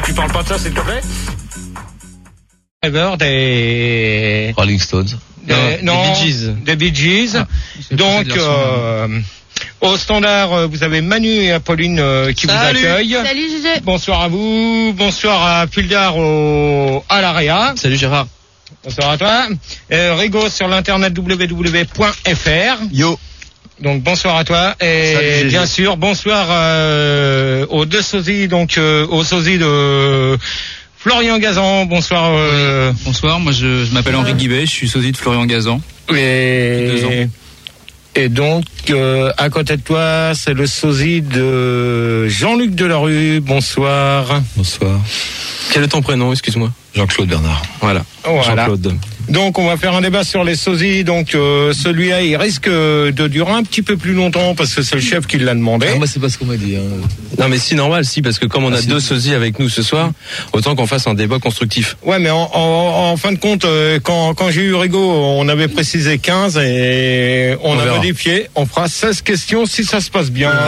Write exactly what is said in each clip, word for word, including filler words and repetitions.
Tu parles pas de ça, s'il te plaît? Des Rolling Stones. Des, non, des Bee Gees. Des Bee Gees. Ah, Donc, euh, au standard, vous avez Manu et Apolline euh, qui Salut. vous accueillent. Salut Gégé. Bonsoir à vous. Bonsoir à Pildar au, à l'Area. Salut Gérard. Bonsoir à toi. Euh, Rigo sur l'internet w w w point f r. Yo. Donc bonsoir à toi et Salut, bien sûr bonsoir euh, aux deux sosies, donc euh, aux sosies de Florian Gazan. Bonsoir. Euh, Bonsoir, moi je, je m'appelle Henri Guibet, je suis sosie de Florian Gazan. et, Deux ans. et donc euh, à côté de toi c'est le sosie de Jean-Luc Delarue. Bonsoir. Bonsoir. Quel est ton prénom, excuse-moi? Jean-Claude Bernard. Voilà. Voilà. Jean-Claude. Donc on va faire un débat sur les sosies. Donc euh, celui-là il risque de durer un petit peu plus longtemps parce que c'est le chef qui l'a demandé. Ah, moi, c'est pas ce qu'on m'a dit. Hein. Non mais si, normal, si, parce que comme on a Ah, si. deux sosies avec nous ce soir, autant qu'on fasse un débat constructif. Ouais, mais en, en, en fin de compte, euh, quand, quand j'ai eu Rigo, on avait précisé quinze et on, On a verra. modifié. On fera seize questions si ça se passe bien.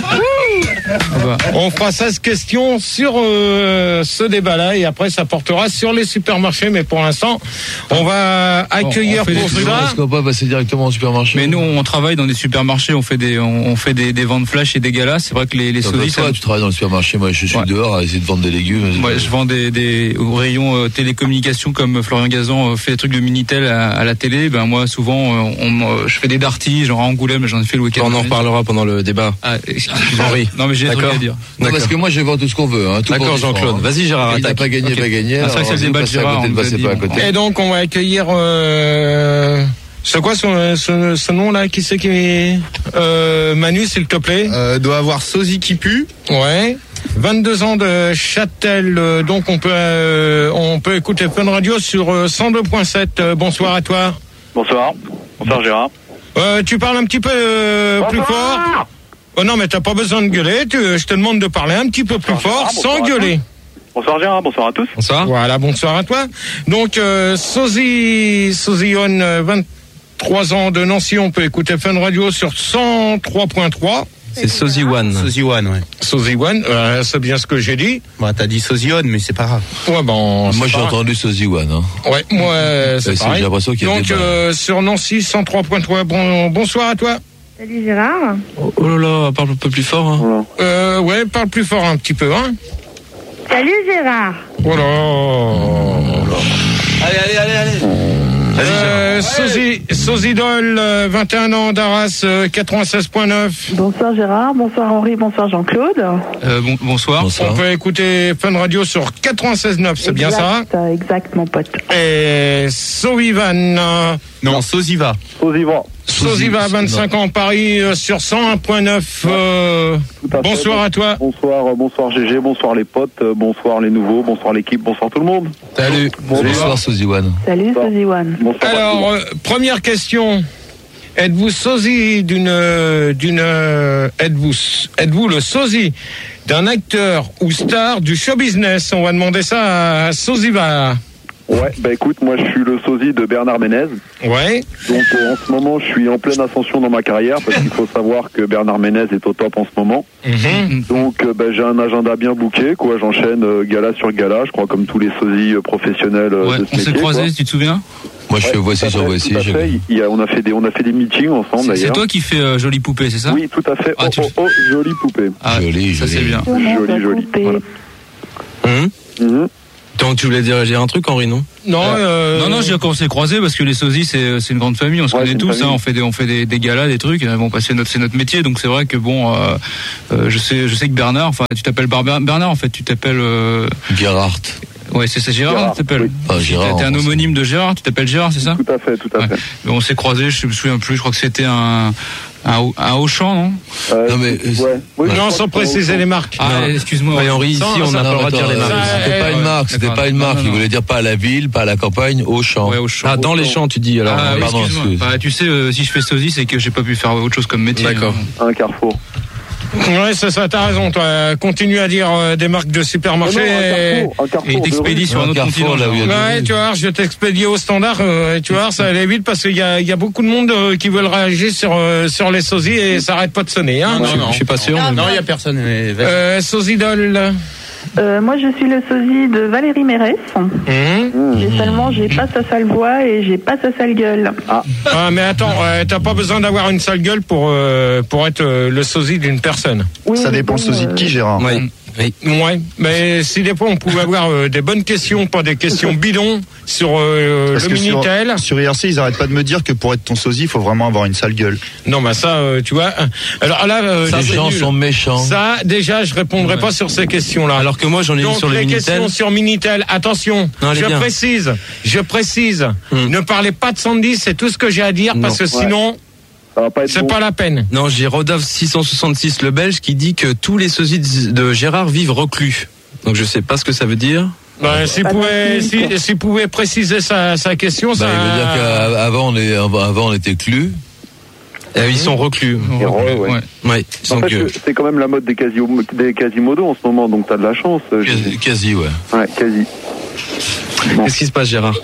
On fera seize questions sur euh, ce débat-là et après ça portera sur les supermarchés. Mais pour l'instant, on va accueillir on fait pour des- cela. Est-ce qu'on va pas passer directement au supermarché? Mais nous on travaille dans des supermarchés, on fait des on, on fait des, des ventes flash et des galas. C'est vrai que les, les Donc, sosies, toi, ça- tu travailles dans le supermarché, moi je suis Ouais. dehors à essayer de vendre des légumes. moi, je vends des, des au rayon euh, télécommunications comme Florian Gazan euh, fait des trucs de Minitel à, à la télé. Ben moi souvent euh, on, euh, je fais des darties, genre à Angoulême, j'en ai fait le week-end. On en reparlera pendant le débat. Ah, excuse-moi. Henri. Non mais j'ai des trucs D'accord. à dire. Non, parce que moi je vends tout ce qu'on veut. Hein, tout D'accord, pour dix francs, Jean-Claude. hein. Vas-y, Gérard, Il n'a attaque. pas gagné, Ok. pas gagné. Ah, c'est vrai que c'est le débat de Gérard, Ne on passez nous a pas à dit, côté. Et donc on va accueillir. Euh, c'est quoi ce, ce, ce nom-là? Qui c'est qui est euh, Manu, s'il te plaît. Euh, doit avoir sosie qui pue. Ouais. vingt-deux ans de Châtel, euh, donc on peut euh, on peut écouter Fun Radio sur euh, cent deux point sept. Euh, bonsoir à toi. Bonsoir. Bonsoir Gérard. Euh, tu parles un petit peu euh, plus fort. Oh non, mais t'as pas besoin de gueuler. Tu, je te demande de parler un petit peu plus Bonsoir, fort, bonsoir sans à gueuler. Bonsoir Gérard, bonsoir à tous. Bonsoir. Voilà, bonsoir à toi. Donc euh, Sosie Sosione, euh, vingt-trois ans de Nancy, on peut écouter Fun Radio sur cent trois point trois. C'est Sosie One. Sosie One, ouais. Sosie One, euh, c'est bien ce que j'ai dit. Bah, t'as dit Sosie One, mais c'est pas grave. Ouais, bon. Moi c'est j'ai pas- entendu Sosie One. Hein. Ouais, moi, euh, c'est c'est- pareil. j'ai l'impression qu'il y a Donc, des débats. euh, sur Nancy, cent trois point trois. Bon, bonsoir à toi. Salut Gérard. Oh, oh là là, parle un peu plus fort. Hein. Euh, ouais, parle plus fort un petit peu, hein. Salut Gérard. Voilà. Allez, allez, allez, allez. Euh, Sosie, Sosidol, euh, vingt et un ans d'Arras, euh, quatre-vingt-seize point neuf. Bonsoir Gérard, bonsoir Henri, bonsoir Jean-Claude. Euh, bon, bonsoir. Bonsoir. On peut écouter Fun Radio sur quatre-vingt-seize neuf, c'est bien ça? Exact, euh, Exact, mon pote. Et Soivan, euh, Non, Sosiva. Sosiva. Sosiva, vingt-cinq ans, Paris, euh, sur cent un point neuf. Euh, Tout à fait. bonsoir à toi. Bonsoir, euh, bonsoir G G, bonsoir les potes, euh, bonsoir les nouveaux, bonsoir l'équipe, bonsoir tout le monde. Salut. Bonsoir Sosie One. Salut Sosie One. Bonsoir. Alors, euh, première question. Êtes-vous sosie d'une, euh, d'une, euh, êtes-vous, êtes-vous le sosie d'un acteur ou star du show business? On va demander ça à Sosiva. Ouais, bah écoute, moi je suis le sosie de Bernard Ménez. Ouais. Donc euh, en ce moment, je suis en pleine ascension dans ma carrière parce qu'il faut savoir que Bernard Ménez est au top en ce moment. Mhm. Donc euh, bah, j'ai un agenda bien booké, quoi. J'enchaîne euh, gala sur gala, je crois comme tous les sosies euh, professionnels euh, Ouais, de ce on s'est métier, croisés, quoi. tu te souviens? Moi je fais Ouais, voici tout à sur fait, voici. tout à j'ai- fait. Il y a, on a fait des, on a fait des meetings ensemble C'est c'est d'ailleurs. toi qui fais euh, jolie poupée, c'est ça? Oui, tout à fait. Ah, oh, tu- oh, oh, jolie poupée. Ah, Joli, ça joli. c'est bien. Joli, joli. Voilà. Hum Mhm. Donc tu voulais dire, dire un truc, Henri, non? Non, euh, Non, non, j'ai on s'est croisés parce que les sosies, c'est, c'est une grande famille, on se Ouais, connaît c'est une tous, hein, famille. on fait des, on fait des, des galas, des trucs, euh, bon, bah, c'est notre, c'est notre métier, donc c'est vrai que bon, euh, euh, je sais, je sais que Bernard, enfin, tu t'appelles Bar- Bernard, en fait, tu t'appelles, euh, Gerhardt. ouais, c'est, c'est Gérard, Gérard, tu t'appelles. oui. Ah, Gérard, T'es un on homonyme de Gérard, tu t'appelles Gérard, c'est ça? Tout à fait, tout à Ouais. fait. Mais on s'est croisés, je me souviens plus, je crois que c'était un, un, un Auchan, non? Euh, Non, mais- ouais. Oui, je non, crois sans que préciser c'est les marques. Ah, Non. excuse-moi. Ouais, Henri, ici, Ça, on ça, n'a pas Non, le droit de dire attends, les euh, marques. C'était pas ouais, une marque, c'était d'accord. pas une Non, marque. non, Il non. voulait dire pas à la ville, pas à la campagne, au champ. Ouais, Auchan. Ah, dans les champs, tu dis, alors. Ah, oui, pardon, excuse-moi. excuse. Bah, tu sais, euh, si je fais sosie, c'est que j'ai pas pu faire autre chose comme métier. D'accord. hein. Un Carrefour. Ouais, c'est ça, t'as raison, toi. Continue à dire euh, des marques de supermarché. Non, non, un et- Carrefour, un Carrefour Et il de t'expédie rue. sur un Un autre Carrefour, continent. là où il y a genre. Ouais, tu vois, je t'expédie au standard, euh, et tu vois, ça allait vite parce qu'il y a, il y a beaucoup de monde euh, qui veulent réagir sur, euh, sur les sosies et ça arrête pas de sonner, hein. Je suis- je suis pas sûr. mais- Non, il y a personne. mais vas-y. Euh, Sosidol, Euh, moi, je suis le sosie de Valérie Mérès. Mmh. Mais seulement, j'ai pas sa sale voix et j'ai pas sa sale gueule. Ah, ah mais attends, euh, t'as pas besoin d'avoir une sale gueule pour, euh, pour être euh, le sosie d'une personne. Oui, Ça mais dépend bon, le sosie de euh, qui, Gérard. Oui. Oui. Ouais, mais si des fois on pouvait avoir euh, des bonnes questions, pas des questions bidons sur euh, Parce le que sur, Minitel. sur I R C, ils arrêtent pas de me dire que pour être ton sosie, il faut vraiment avoir une sale gueule. Non, bah ça, euh, tu vois. Alors là, euh, Les c'est gens nul. sont méchants. Ça, déjà, je répondrai Ouais. pas sur ces questions-là. Alors que moi, j'en ai une Donc sur le les Minitel. questions sur Minitel, attention, Non, elle est je bien. précise, je précise, Hmm. ne parlez pas de Sandy, c'est tout ce que j'ai à dire, Non. parce que sinon, Ça va pas être c'est bon. pas la peine. Non, j'ai Rodolphe six cent soixante-six, le Belge, qui dit que tous les sosies de de Gérard vivent reclus. Donc je sais pas ce que ça veut dire. Bah, s'il Pas pouvait, de si, suite. s'il pouvait préciser sa, sa question, Bah, ça. il veut dire qu'avant on, est, avant, on était clus. Euh, ils sont reclus. Et ouais, ouais. Ouais. Ouais, ils sont En fait, que- c'est quand même la mode des, quasi, des Quasimodo en ce moment, donc t'as de la chance. euh, Quasi, quasi, ouais. Ouais, quasi. Qu'est-ce qui se passe, Gérard?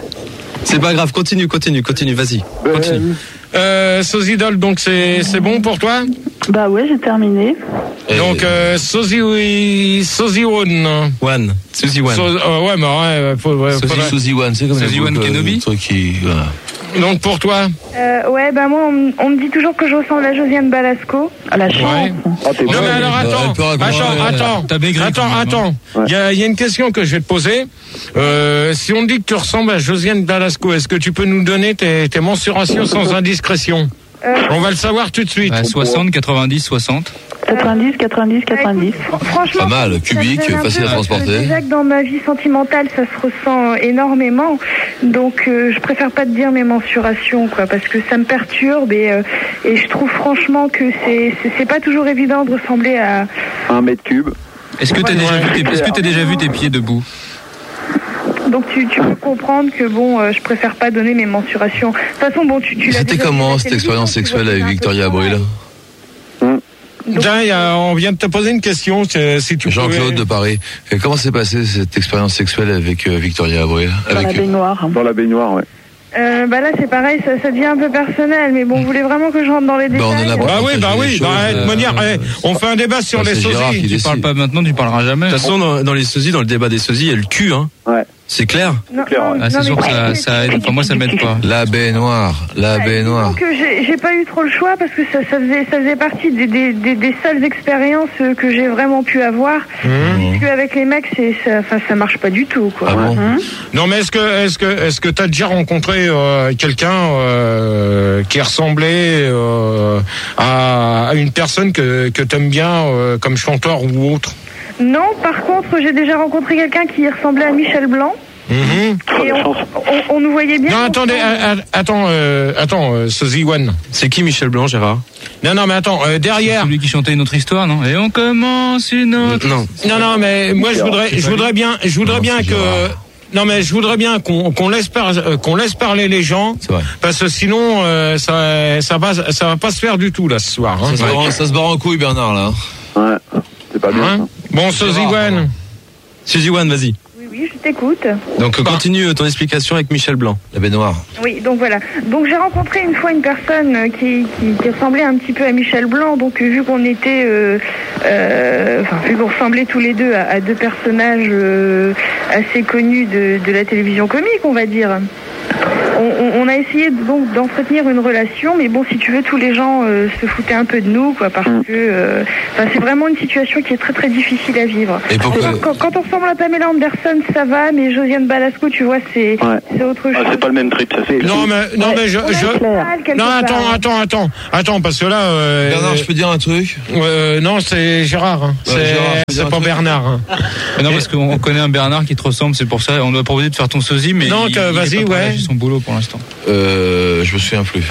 C'est pas grave, continue, continue, continue, vas-y. Continue. Euh, Sozidol, donc c'est, c'est bon pour toi? Bah ouais, j'ai terminé. Et- Donc, euh, Sozi, oui, Sozione. One, Suzy One. So- euh, ouais, mais ouais, faut, ouais, Sosie, faudrait- Sosie One, c'est comme Sosie les One boucles, Kenobi le truc qui, voilà. Donc pour toi, Euh, ouais, bah moi, on, m- on me dit toujours que je ressemble à Josiane Balasco. À la chance. Ouais. Ah, t'es non bon. mais alors elle attends, peut raconter- attends, ouais, attends, t'as maigri attends, quand même, attends. hein. Il y a, il y a une question que je vais te poser. Euh, si on dit que tu ressembles à Josiane Balasco, est-ce que tu peux nous donner tes, tes mensurations sans indiscrétion? Euh, On va le savoir tout de suite. Ouais, soixante, quatre-vingt-dix, soixante. quatre-vingt-dix, quatre-vingt-dix, quatre-vingt-dix. Fr- Franchement, Pas mal, ça cubique, me gêne un facile peu à parce que transporter. Déjà que dans ma vie sentimentale, ça se ressent énormément. Donc, euh, je préfère pas te dire mes mensurations, quoi, parce que ça me perturbe et, euh, et je trouve franchement que c'est c'est- c'est pas toujours évident de ressembler à. Un mètre cube. Est-ce que t'as Ouais, déjà, ouais. vu tes- est-ce que t'as déjà vu tes pieds debout? Donc, tu, tu peux comprendre que bon, euh, je préfère pas donner mes mensurations. De toute façon, bon, tu, tu l'as C'était déjà vu à comment la cette télévision, expérience tu vois sexuelle que avec c'est un peu Victoria pareil. Abril? Donc, Tiens, il y a- on vient de te poser une question. c'est- Si tu Jean-Claude pouvais- de Paris. Et comment s'est passée cette expérience sexuelle avec euh, Victoria Abril? Dans la Avec, baignoire. Dans la baignoire, ouais. Euh, bah là c'est pareil, ça, ça devient un peu personnel, mais bon, vous voulez vraiment que je rentre dans les Bah, on détails? est là pour- Bah oui, bah partager oui. les Bah, choses, de euh, manière, eh, on fait un débat sur bah, les c'est Gérard qui sosies. décide. Tu parles pas maintenant, tu parleras jamais. De toute façon, dans, dans les sosies, dans le débat des sosies, il y a le cul, hein. Ouais. C'est clair. Non, clair, non, ouais. Ah, c'est non, sûr mais que ça, tu- ça aide. Enfin, moi, ça m'aide pas. La baignoire, la Ouais, baignoire. disons que j'ai j'ai pas eu trop le choix parce que ça, ça, faisait, ça faisait partie des, des, des, des seules expériences euh, que j'ai vraiment pu avoir. Puisque avec les mecs, c'est, ça, enfin, ça marche pas du tout, quoi. Ah bon? Hein Non, mais est-ce que, est-ce que, est-ce que t'as déjà rencontré euh, quelqu'un euh, qui ressemblait euh, à, à une personne que que t'aimes bien euh, comme chanteur ou autre? Non, par contre, j'ai déjà rencontré quelqu'un qui ressemblait à Michel Blanc. Mhm. Et on, on, on nous voyait bien. Non, attendez, ensemble. a- a- attends, euh, attends, euh, Sosie One. C'est qui Michel Blanc, Gérard? Non, non, mais attends, euh, derrière. Celui qui chantait une autre histoire, non? Et on commence une autre. Non. Non, non, mais moi je voudrais, je voudrais bien, je voudrais Non, bien c'est que. Gérard. Non, mais je voudrais bien qu'on qu'on laisse par- euh, qu'on laisse parler les gens, C'est vrai. parce que sinon euh, ça ça va ça va pas se faire du tout là ce soir. Hein. Ça se, barre, en- ça se barre en couille, Bernard, là. Ouais. C'est pas bien. Hein bon, Sosie One. Suzy One, vas-y. Oui, oui, je t'écoute. Donc, continue ton explication avec Michel Blanc. La baignoire. Oui, donc voilà. Donc j'ai rencontré une fois une personne euh, qui, qui, qui ressemblait un petit peu à Michel Blanc. Donc euh, vu qu'on était, euh, euh, enfin vu qu'on ressemblait tous les deux à, à deux personnages euh, assez connus de, de la télévision comique, on va dire. On, on, on a essayé donc d'entretenir une relation, mais bon, si tu veux, tous les gens euh, se foutaient un peu de nous, quoi, parce que euh, enfin, c'est vraiment une situation qui est très très difficile à vivre. Et pourquoi- quand, quand, quand on ressemble à Pamela Anderson, ça va, mais Josiane Balasco, tu vois, c'est Ouais. c'est autre chose. Ah, c'est pas le même trip, ça c'est. Non, mais non, mais je, On a je... du mal, quelque non, attends, part. attends, attends, attends, parce que là. Euh, Bernard, je peux dire un truc? euh, non, c'est Gérard. Hein. Ouais, c'est Gérard, je peux dire c'est un pas truc Bernard. Hein. Mais non, parce qu'on connaît un Bernard qui te ressemble, c'est pour ça. On doit proposer de faire ton sosie, mais Donc, il, euh, il est vas-y, pas ouais. partagé son boulot pour l'instant. Euh, je me souviens plus.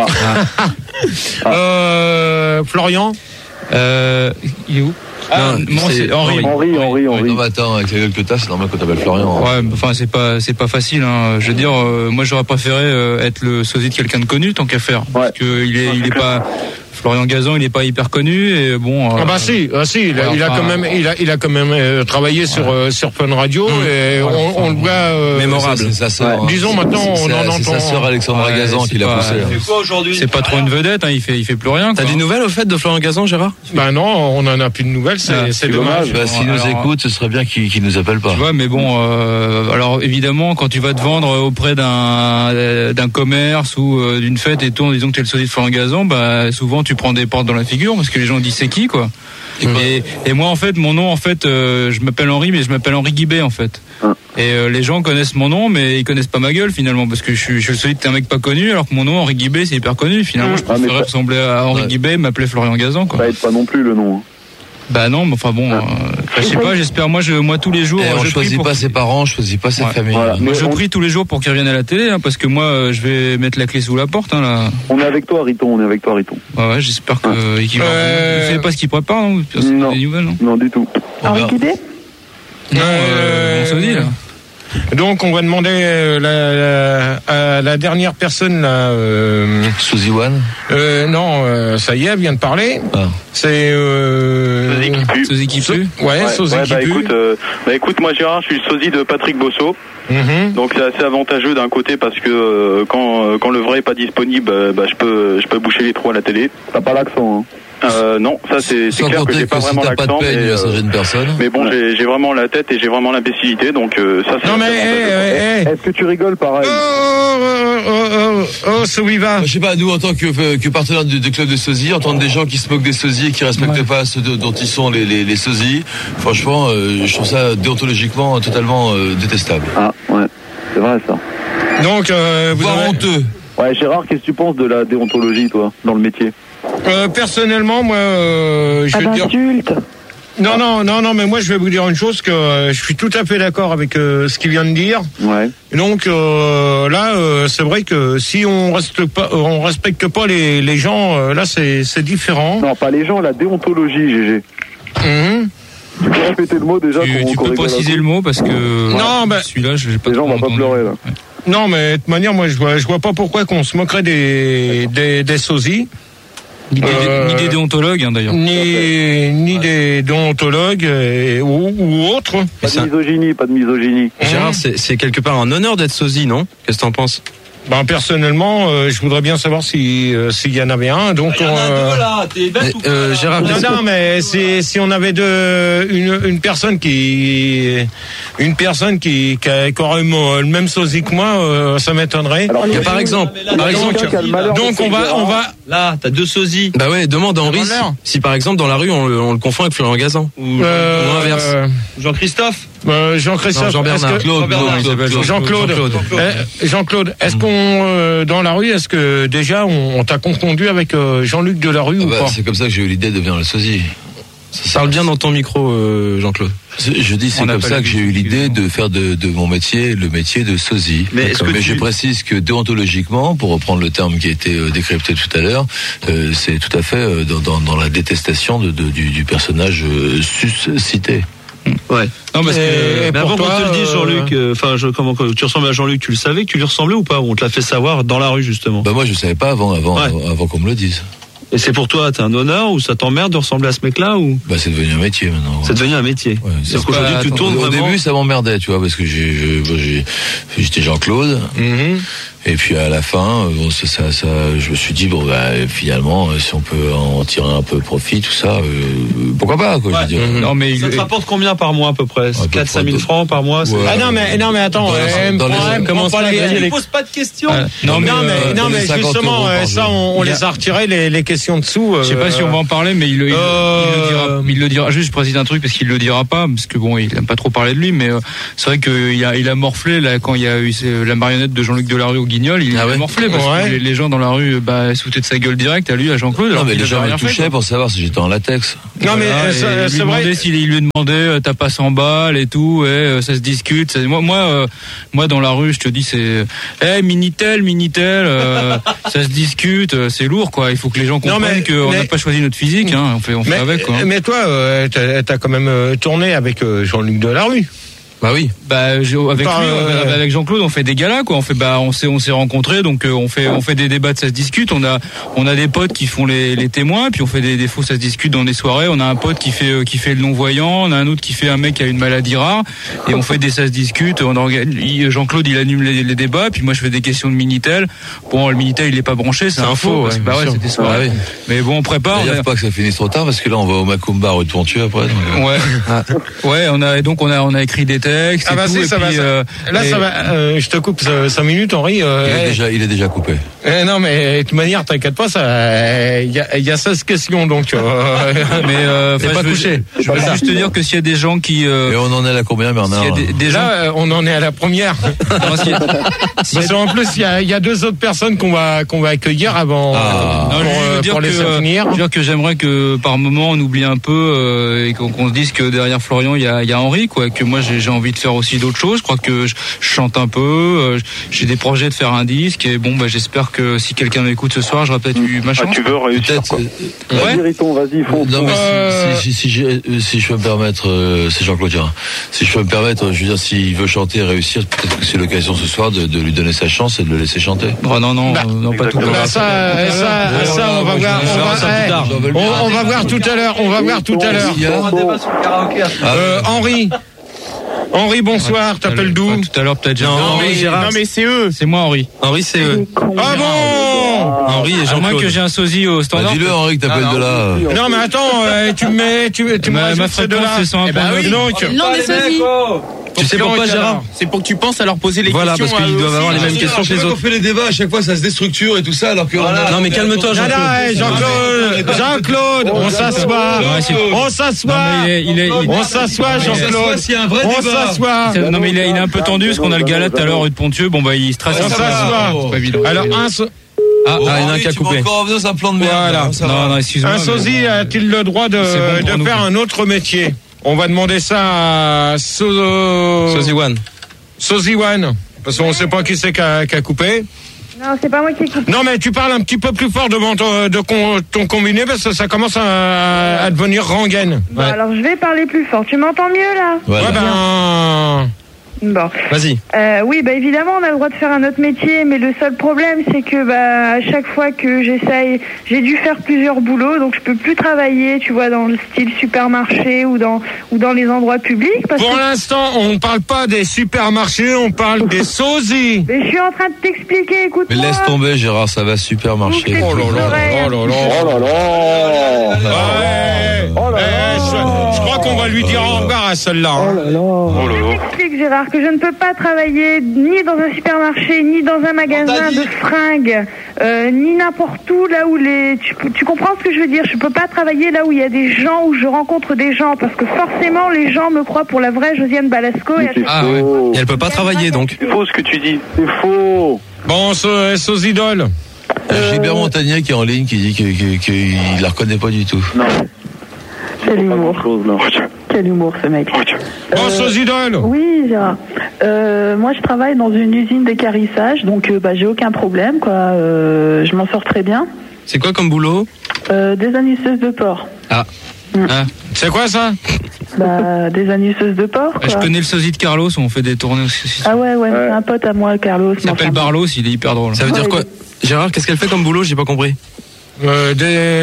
Euh, Florian. Euh, il est où? Ah, Non, moi, c'est c'est Henri. Henri, Henri, Non, Henri. mais attends, avec la gueule que t'as, c'est normal qu'on t'appelle Florian. Ouais, enfin c'est pas c'est pas facile. Hein. Je veux dire, euh, moi j'aurais préféré euh, être le sosie de quelqu'un de connu tant qu'à faire, parce Ouais. que il est il est pas Florian Gazan, il est pas hyper connu et bon. Ah bah euh, si, ah si, il a, ouais, il a enfin, quand même, il a, il a quand même euh, travaillé ouais. sur euh, sur Fun Radio mmh. et voilà, on, enfin, on le voit euh, mémorable. C'est sa sœur. Ouais. Disons maintenant, on en entend. C'est sa sœur Alexandra ouais, Gazan qui l'a poussé. C'est quoi aujourd'hui ? C'est pas trop une vedette, hein, il fait, il fait plus rien. T'as des nouvelles au fait de Florian Gazan, Gérard ? Bah non, on en a plus de nouvelles, c'est, ah, c'est dommage. Bah, s'il nous écoute, ce serait bien qu'il, qu'il nous appelle pas. Tu vois, mais bon, euh, alors évidemment, quand tu vas te vendre auprès d'un d'un commerce ou euh, d'une fête et tout, en disant que t'es le sosie de Florian Gazan, bah souvent tu prends des portes dans la figure parce que les gens disent c'est qui quoi. Et, et, et moi en fait mon nom en fait euh, je m'appelle Henri mais je m'appelle Henri Guibet en fait. Ah. Et euh, les gens connaissent mon nom mais ils connaissent pas ma gueule finalement parce que je suis, je suis le solide d'un mec pas connu alors que mon nom Henri Guibet c'est hyper connu finalement. Je préférerais ah, ressembler à Henri ouais. Guibet, m'appeler Florian Gazan quoi. Ça aide pas non plus le nom. Hein. Bah non, mais enfin bon, ah. euh, je sais pas, j'espère moi je moi tous les jours et on je choisit pour... pas ses parents, je choisis pas sa ouais. famille. Voilà. Moi je on... prie tous les jours pour qu'ils reviennent à la télé hein, parce que moi je vais mettre la clé sous la porte hein, là. On est avec toi Riton, on est avec toi Riton. Ouais, ouais j'espère que ah. qu'il va euh... il fait pas ce qu'il prépare non, non. Des nouvelles non. Non du tout. Henri Guibet ? Non, euh, on se dit là. Donc on va demander euh, la, la, à la dernière personne là. Euh, Suzy One. Euh, non, euh, ça y est, elle vient de parler. Ah. C'est euh, Sosie qui pue. Sosie qui pue. Ouais, ouais Sosie ouais, qui bah, pue. Écoute, euh, bah écoute, moi Gérard, je suis le sosie de Patrick Bosso. Mm-hmm. Donc c'est assez avantageux d'un côté parce que euh, quand euh, quand le vrai est pas disponible, euh, bah je peux je peux boucher les trous à la télé. T'as pas l'accent hein. Euh, non, ça c'est, c'est clair que j'ai pas que vraiment si l'accent, pas de peine, mais, ça gêne personne. mais bon, j'ai, j'ai vraiment la tête et j'ai vraiment l'imbécilité, donc euh, ça c'est. Non mais, hey, hey, hey. Est-ce que tu rigoles pareil? Oh, oh, oh, oh, oh, Sowiva. Je sais pas, nous en tant que, que partenaire du, du club de sosies, entendre des gens qui se moquent des sosies et qui respectent ouais. pas ceux de, dont ils sont les, les, les sosies, franchement, euh, je trouve ça déontologiquement totalement euh, détestable. Ah ouais, c'est vrai ça. Donc, euh, vous Voire avez... honteux. Ouais, Gérard, qu'est-ce que tu penses de la déontologie, toi, dans le métier? Euh, personnellement, moi, euh, je ah vais bah, dire. Insulte. Non, non, non, non, mais moi, je vais vous dire une chose que euh, je suis tout à fait d'accord avec euh, ce qu'il vient de dire. Ouais. Donc euh, là, euh, c'est vrai que si on reste pas, on respecte pas les, les gens, euh, là, c'est, c'est différent. Non, pas les gens, la déontologie, G G. Mmh. Tu peux répéter le mot déjà? Tu, qu'on, tu qu'on peux préciser le mot parce que ouais. non, bah, celui-là, je vais pas. Les gens vont pas pleurer là. Ouais. Non, mais de toute manière, moi, je vois, je vois pas pourquoi qu'on se moquerait des, des, des sosies. Ni des, euh, ni des déontologues, hein, d'ailleurs. Ni, ni ouais. des déontologues et, ou, ou autres. Pas de misogynie, pas de misogynie. Gérard, c'est, c'est quelque part un honneur d'être sosie, non? Qu'est-ce que t'en penses? Ben personnellement, euh, je voudrais bien savoir si euh, s'il y en avait un. Donc il y en a euh, deux là. T'es bête ou quoi? euh, Gérard, non, non, mais si si on avait deux une une personne qui une personne qui qui, a, qui aurait le même sosie que moi, euh, ça m'étonnerait. Alors, et par exemple, là, par exemple, donc on va on va là, t'as deux sosies. Bah ouais, demande à Henri si, si par exemple dans la rue on le, on le confond avec Florian Gazan ou, euh, ou l'inverse. Euh, Jean-Christophe. Euh, Jean-Christophe, Jean-Bernard, que... Claude, Jean-Claude, Jean-Claude, Jean-Claude, Jean-Claude, eh, Jean-Claude, est-ce qu'on euh, dans la rue, est-ce que déjà on, on t'a confondu avec euh, Jean-Luc Delarue ah ou bah, pas? C'est comme ça que j'ai eu l'idée de devenir le sosie. Ça parle bien dans ton micro, euh, Jean-Claude. Je dis c'est on comme ça que j'ai eu l'idée de faire de, de mon métier le métier de sosie. Mais, est-ce que Mais tu... je précise que déontologiquement, pour reprendre le terme qui a été euh, décrypté tout à l'heure, euh, c'est tout à fait euh, dans, dans, dans la détestation de, de, du, du personnage euh, suscité. Ouais. Non parce que mais avant qu'on te le dise Jean-Luc, enfin euh, je comment tu ressembles à Jean-Luc, tu le savais que tu lui ressemblais ou pas? On te l'a fait savoir dans la rue justement. Bah moi je savais pas avant avant ouais. avant, avant qu'on me le dise. Et c'est pour toi, t'es un honneur ou ça t'emmerde de ressembler à ce mec-là ou? Bah c'est devenu un métier maintenant. Ouais. C'est devenu un métier. Ouais, c'est parce qu'aujourd'hui tu tournes au vraiment. Au début ça m'emmerdait, tu vois, parce que j'ai, j'ai, j'ai j'étais Jean-Claude. Mm-hmm. Et puis à la fin, bon, ça, ça, ça, je me suis dit bon bah finalement si on peut en tirer un peu profit, tout ça, euh, pourquoi pas quoi. Ouais. Je veux dire. Non mais ça te rapporte combien par mois à peu près? quatre à cinq mille francs par mois. Ouais. Ah non mais non mais attends, dans euh, les, dans les, comment ça les... pose pas de questions. Ah, non, mais, non mais euh, non mais justement euh, ça on, on les a retirés les, les questions dessous. Euh, je sais pas si on va en parler, mais il, il, euh... il, le dira, il le dira. Juste je précise un truc parce qu'il le dira pas parce que bon il aime pas trop parler de lui, mais euh, c'est vrai qu'il a il a morflé là quand il y a eu la marionnette de Jean-Luc Delarue au Guignol, il a morflé. Parce ouais. que les, les gens dans la rue bah, se foutaient de sa gueule direct à lui, à Jean-Claude. Non mais les gens me touchaient pour savoir si j'étais en latex. Non mais voilà, euh, c'est, c'est vrai. S'il il lui demandait euh, t'as pas cent balles et tout, et euh, ça se discute. C'est, moi moi euh, moi dans la rue je te dis c'est eh hey, Minitel Minitel euh, ça se discute, c'est lourd quoi. Il faut que les gens comprennent qu'on n'a pas choisi notre physique, hein. On fait on fait mais, avec quoi. Mais toi euh, t'as, t'as quand même euh, tourné avec euh, Jean-Luc Delarue. Bah oui. Bah avec Par, lui, euh... avec Jean-Claude, on fait des galas quoi. On fait bah on s'est on s'est rencontrés donc euh, on fait on fait des débats, ça se discute. On a on a des potes qui font les, les témoins, puis on fait des défauts, ça se discute dans des soirées. On a un pote qui fait euh, qui fait le non voyant, on a un autre qui fait un mec qui a une maladie rare et on fait des ça se discute. On organise, Jean-Claude il anime les, les débats, puis moi je fais des questions de Minitel. Bon le Minitel il est pas branché, c'est, c'est un faux. Ouais, bah ouais c'est des soirées. Ah, oui. Mais bon on prépare. Il n'y a pas que ça finisse trop tard parce que là on va au Macumba rue de Ponthieu après. Donc... Ouais. Ah. Ouais on a donc on a on a écrit des textes. Ah bah et tout, ça puis, va, euh, là, et... ça va. Euh, je te coupe cinq minutes, Henri. Euh, il, est eh, déjà, il est déjà coupé. Eh, non, mais de toute manière, t'inquiète pas, ça. Il y a, y a seize questions, donc. Euh, mais euh, c'est pas je couché. Veux, je veux juste te dire que s'il y a des gens qui. Euh, et on en est à la combien, Bernard? Des, des là, gens... on en est à la première. Parce qu'en plus, il y a, y a deux autres personnes qu'on va qu'on va accueillir avant. Ah. Pour, non, euh, dire pour que, les faire finir. Je veux dire que j'aimerais que par moment on oublie un peu euh, et qu'on, qu'on se dise que derrière Florian il y a, y a Henri, quoi. Que moi j'ai, j'ai envie de faire aussi d'autres choses. Je crois que je, je chante un peu. Euh, j'ai des projets de faire un disque et bon bah j'espère que si quelqu'un m'écoute ce soir, j'aurai peut-être eu ma chance. Ah, tu veux réussir peut-être. Euh, ouais. Vas-y, Riton, vas-y, fonce. Non mais euh... si, si, si, si, si je peux me permettre, euh, c'est Jean-Claude Gérard. Si je peux me permettre, je veux dire, s'il veut chanter et réussir, peut-être que c'est l'occasion ce soir de, de lui donner sa chance et de le laisser chanter. Oh non non, bah, non pas tout. Bah, ça, ça, ça, oh, ça, on va voir. On va, on, on va voir tout à l'heure. On va voir tout à l'heure. Euh, Henri. Henri, bonsoir, ouais, t'appelles d'où? Tout à l'heure, peut-être non, Henri, Gérard. Non, mais c'est eux. C'est moi, Henri. Henri, c'est eux. Ah bon? Henri et Jean-Claude. que j'ai un sosie au standard. Bah, dis-le, Henri, que t'appelles ah, de là. Non, mais attends, euh, tu me mets, tu, tu ma, ma fréquence, c'est cent un eh ben oui. Donc, non, des sosies. Tu sais pourquoi, Gérard? C'est pour que tu penses à leur poser les voilà, questions. Voilà, parce qu'ils doivent avoir les mêmes questions que les autres. On fait les débats, à chaque fois ça se déstructure et tout ça, alors que. Voilà. Non, mais calme-toi, Jean-Claude. Jean-Claude, Jean-Claude, on s'assoit. On s'assoit. On s'assoit, Jean-Claude. On s'assoit. Non, mais il est un peu tendu parce qu'on a le gala tout à l'heure rue de Ponthieu. Bon, bah, il stresse. On s'assoit. Alors, un. Ah, oh, ah, il y en a un oui, qui a coupé. Encore revenir, c'est un plan de merde. Voilà. Ça non, non, excuse-moi. Un sosie mais... a-t-il le droit de, bon de faire un autre métier? On va demander ça à so... Sosie One. Sosie One. Parce qu'on ne sait pas qui c'est qui a, qui a coupé. Non, c'est pas moi qui ai coupé. Non, mais tu parles un petit peu plus fort devant ton, de ton, ton combiné parce que ça commence à, à devenir rengaine. Bon, ouais. Alors je vais parler plus fort. Tu m'entends mieux là? Voilà. Ouais, ben... Bon. Vas-y. Euh, oui, bah évidemment, on a le droit de faire un autre métier, mais le seul problème, c'est que bah à chaque fois que j'essaye, j'ai dû faire plusieurs boulots, donc je peux plus travailler, tu vois, dans le style supermarché ou dans ou dans les endroits publics. Parce Pour que... l'instant, on ne parle pas des supermarchés, on parle des sosies. Mais je suis en train de t'expliquer, écoute-moi. Mais laisse tomber, Gérard, ça va super marcher. Oh là là, oh là là, oh là là. Ouais. Oh là là. Je, je crois qu'on va lui dire au revoir à celle-là. Oh là là. Oh là là. Je t'explique, Gérard, que je ne peux pas travailler ni dans un supermarché, ni dans un magasin de fringues, euh, ni n'importe où là où les... Tu, tu comprends ce que je veux dire? Je peux pas travailler là où il y a des gens, où je rencontre des gens, parce que forcément les gens me croient pour la vraie Josiane Balasco. Et, ah, ouais. Et elle peut pas travailler donc. C'est faux ce que tu dis. C'est faux. Bon, ce, ce idoles. Euh... Gilbert Montagnier qui est en ligne qui dit qu'il que, que, que la reconnaît pas du tout. Non. Quel humour. Quel humour ce mec. Bon, euh, ce idoles. Oui, Gérard. Euh, moi, je travaille dans une usine d'équarrissage, donc euh, bah, j'ai aucun problème, quoi. Euh, je m'en sors très bien. C'est quoi comme boulot? euh, Des anisseuses de porc. Ah. Mmh. ah. C'est quoi ça? Bah, des anisseuses de porc, quoi. Je connais le sosie de Carlos, on fait des tournées aussi. Ah ouais, ouais, ouais. C'est un pote à moi, Carlos. Il s'appelle Barlos, il est hyper drôle. Ça veut dire ouais, quoi? il... Gérard, qu'est-ce qu'elle fait comme boulot? J'ai pas compris. Euh,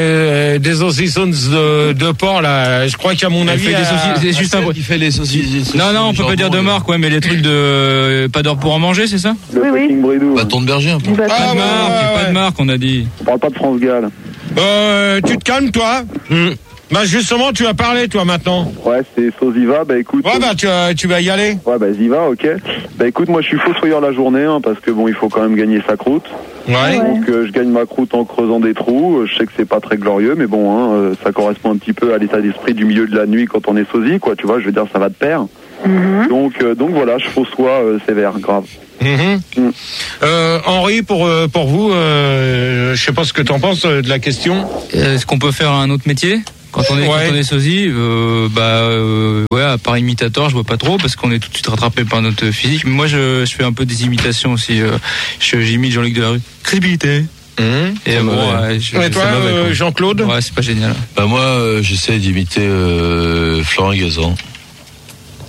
des des saucissons de, de porc là, je crois qu'à mon elle avis fait des saucisses, c'est juste un qui fait les saucisses. Non non, on peut pas dire de marque, ouais, mais les trucs de pas d'heure pour en manger, c'est ça? Oui oui. Bâton de berger un peu. Pas ah, de ouais, marque, ouais, pas ouais. de marque, on a dit. On parle pas de France Gall. Euh, tu te calmes toi. Mmh. Bah justement, tu vas parler toi maintenant. Ouais, c'est Sosiva, bah écoute. Ouais bah tu, euh, tu vas y aller. Ouais bah j'y va, ok. Bah écoute, moi je suis fossoyeur la journée, hein, parce que bon, il faut quand même gagner sa croûte. Ouais. Donc euh, je gagne ma croûte en creusant des trous. Je sais que c'est pas très glorieux, mais bon, hein, euh, ça correspond un petit peu à l'état d'esprit du milieu de la nuit quand on est sosie, quoi. Tu vois, je veux dire, ça va de pair. Mmh. Donc euh, donc voilà, je fossoie euh, sévère, grave. Mmh. Mmh. Euh, Henri, pour euh, pour vous, euh, je sais pas ce que t'en penses euh, de la question. Est-ce qu'on peut faire un autre métier? Quand on est, ouais. quand on est sosie, euh, bah, euh, ouais, à part imitateur, je vois pas trop parce qu'on est tout de suite rattrapé par notre physique. Mais moi, je, je fais un peu des imitations aussi. Euh, je, j'imite Jean-Luc Delarue. Crédibilité. Mmh. Et bon, ouais, je, et toi, euh, Jean-Claude? Ouais, c'est pas génial. Bah moi, euh, j'essaie d'imiter euh, Florent Gazan.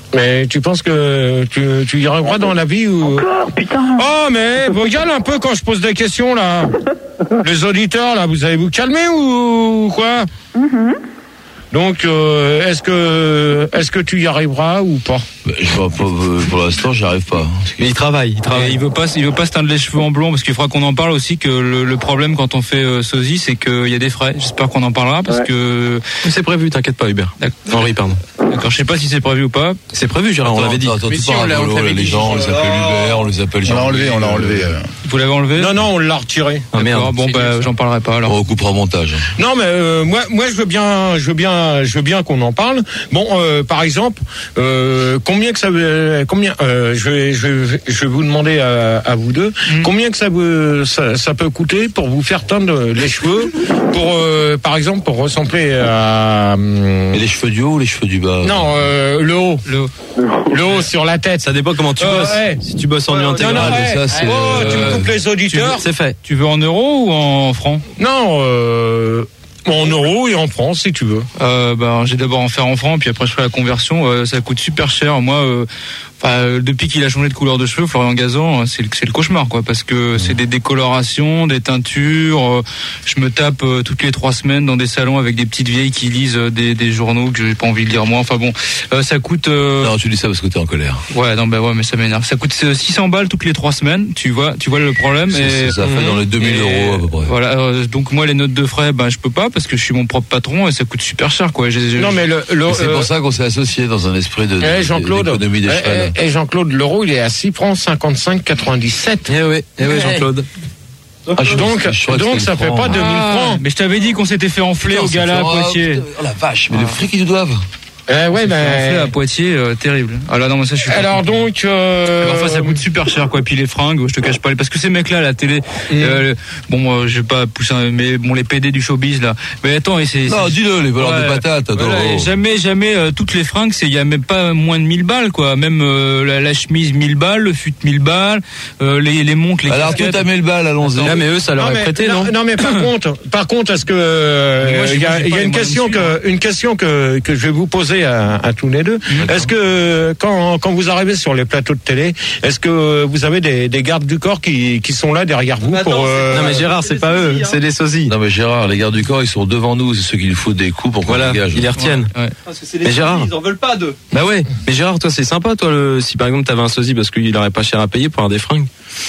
Mais tu penses que tu, tu y arriveras dans la vie ou... Encore, putain. Oh, mais regarde un peu quand je pose des questions, là. Les auditeurs, là, vous allez vous calmer ou quoi? Mm-hmm. Donc, euh, est-ce que est-ce que tu y arriveras ou pas? Bah, je vois pas, pour l'instant, j'y arrive pas. Mais il travaille, il travaille. Et il veut pas, il veut pas se teindre les cheveux en blond parce qu'il faudra qu'on en parle aussi que le, le problème quand on fait euh, sosie, c'est qu'il y a des frais. J'espère qu'on en parlera parce ouais. que c'est prévu. T'inquiète pas, Hubert. Henri, pardon. D'accord, je sais pas si c'est prévu ou pas. C'est prévu, Gérard. On l'avait dit. Attends, mais tu si, parles on l'a, on là, les gens, on les appelle Hubert, on les appelle. On l'a enlevé, on l'a enlevé. Euh... Vous l'avez enlevé? Non, non, on l'a retiré. Ah merde. Bon, bah, j'en parlerai pas alors. On recoupera au montage. Non, mais euh, moi, moi, je veux bien, je veux bien, je veux bien qu'on en parle. Bon, euh, par exemple, euh, combien que ça, euh, combien, euh, je vais, je vais, je vais vous demander à, à vous deux, mmh. combien que ça, veut, ça, ça peut coûter pour vous faire teindre les cheveux, pour, euh, par exemple, pour ressembler à. Euh, Et les cheveux du haut ou les cheveux du bas? Non, euh, le haut, le haut, le haut sur la tête. Ça dépend comment tu euh, bosses. Ouais. Si tu bosses en nu euh, intégral, non, non, ouais. ça c'est. Oh, tu me coupes les auditeurs. C'est fait. Tu veux en euros ou en francs? Non. Euh... En euros et en francs, si tu veux. Euh, bah, j'ai d'abord en faire en francs, puis après je ferai la conversion. Euh, ça coûte super cher. Moi, euh, enfin, depuis qu'il a changé de couleur de cheveux, Florian Gazan, c'est le, c'est le cauchemar, quoi, parce que c'est des décolorations, des teintures. Euh, je me tape euh, toutes les trois semaines dans des salons avec des petites vieilles qui lisent euh, des, des journaux que j'ai pas envie de lire moi. Enfin bon, euh, ça coûte. Euh... Non, tu dis ça parce que t'es en colère. Ouais, non, bah ouais, mais ça m'énerve. Ça coûte six cents balles toutes les trois semaines. Tu vois, tu vois le problème. C'est, et c'est, ça fait dans les deux mille euros à peu près. Voilà. Euh, donc moi, les notes de frais, bah je peux pas parce que je suis mon propre patron et ça coûte super cher, quoi. J'ai, non, mais le, le c'est euh... pour ça qu'on s'est associé dans un esprit de, eh, Jean-Claude, d'économie d'échelle. Et eh, eh, Jean-Claude, l'euro, il est à six francs cinquante-cinq quatre-vingt-dix-sept. Eh oui, eh oui, Jean-Claude. Ah, je, donc, je donc ça fait pas deux mille francs. Mais je t'avais dit qu'on s'était fait enfler au gala à Poitiers. Oh la vache, mais ah. le fric ils nous doivent. Euh, ouais, ben. Bah... à Poitiers, euh, terrible. Ah là, non, mais ça, je suis. Alors donc. Euh... Enfin, ça coûte super cher, quoi. Puis les fringues, je te cache pas. Parce que ces mecs-là, à la télé, mmh. euh, bon, moi, je vais pas pousser, un... mais bon, les P D du showbiz là. Mais attends, et c'est. Non, c'est... dis-le, les valeurs ouais, de patates. Voilà, oh. Jamais, jamais euh, toutes les fringues, c'est il y a même pas moins de mille balles, quoi. Même euh, la, la chemise mille balles, le fut mille balles, euh, les les montres, les. Alors tout à mille balles, allons-y. Là, mais eux, ça leur non, est mais, prêté, non, non Non, mais par contre, par contre, est-ce que euh, il y a, y a une question que, une question que que je vais vous poser à, à tous les deux. D'accord. Est-ce que quand quand vous arrivez sur les plateaux de télé, est-ce que vous avez des, des gardes du corps qui qui sont là derrière vous attends, pour euh... Non mais Gérard, c'est, c'est pas eux, hein. C'est les sosies. Non mais Gérard, les gardes du corps, ils sont devant nous, c'est ceux qui nous foutent des coups pour qu'on voilà, dégage. Ils les retiennent. Ouais, ouais. Parce que c'est les mais Gérard, ils en veulent pas d'eux. Bah ouais, mais Gérard, toi c'est sympa, toi le si par exemple t'avais un sosie parce qu'il aurait pas cher à payer pour avoir des fringues.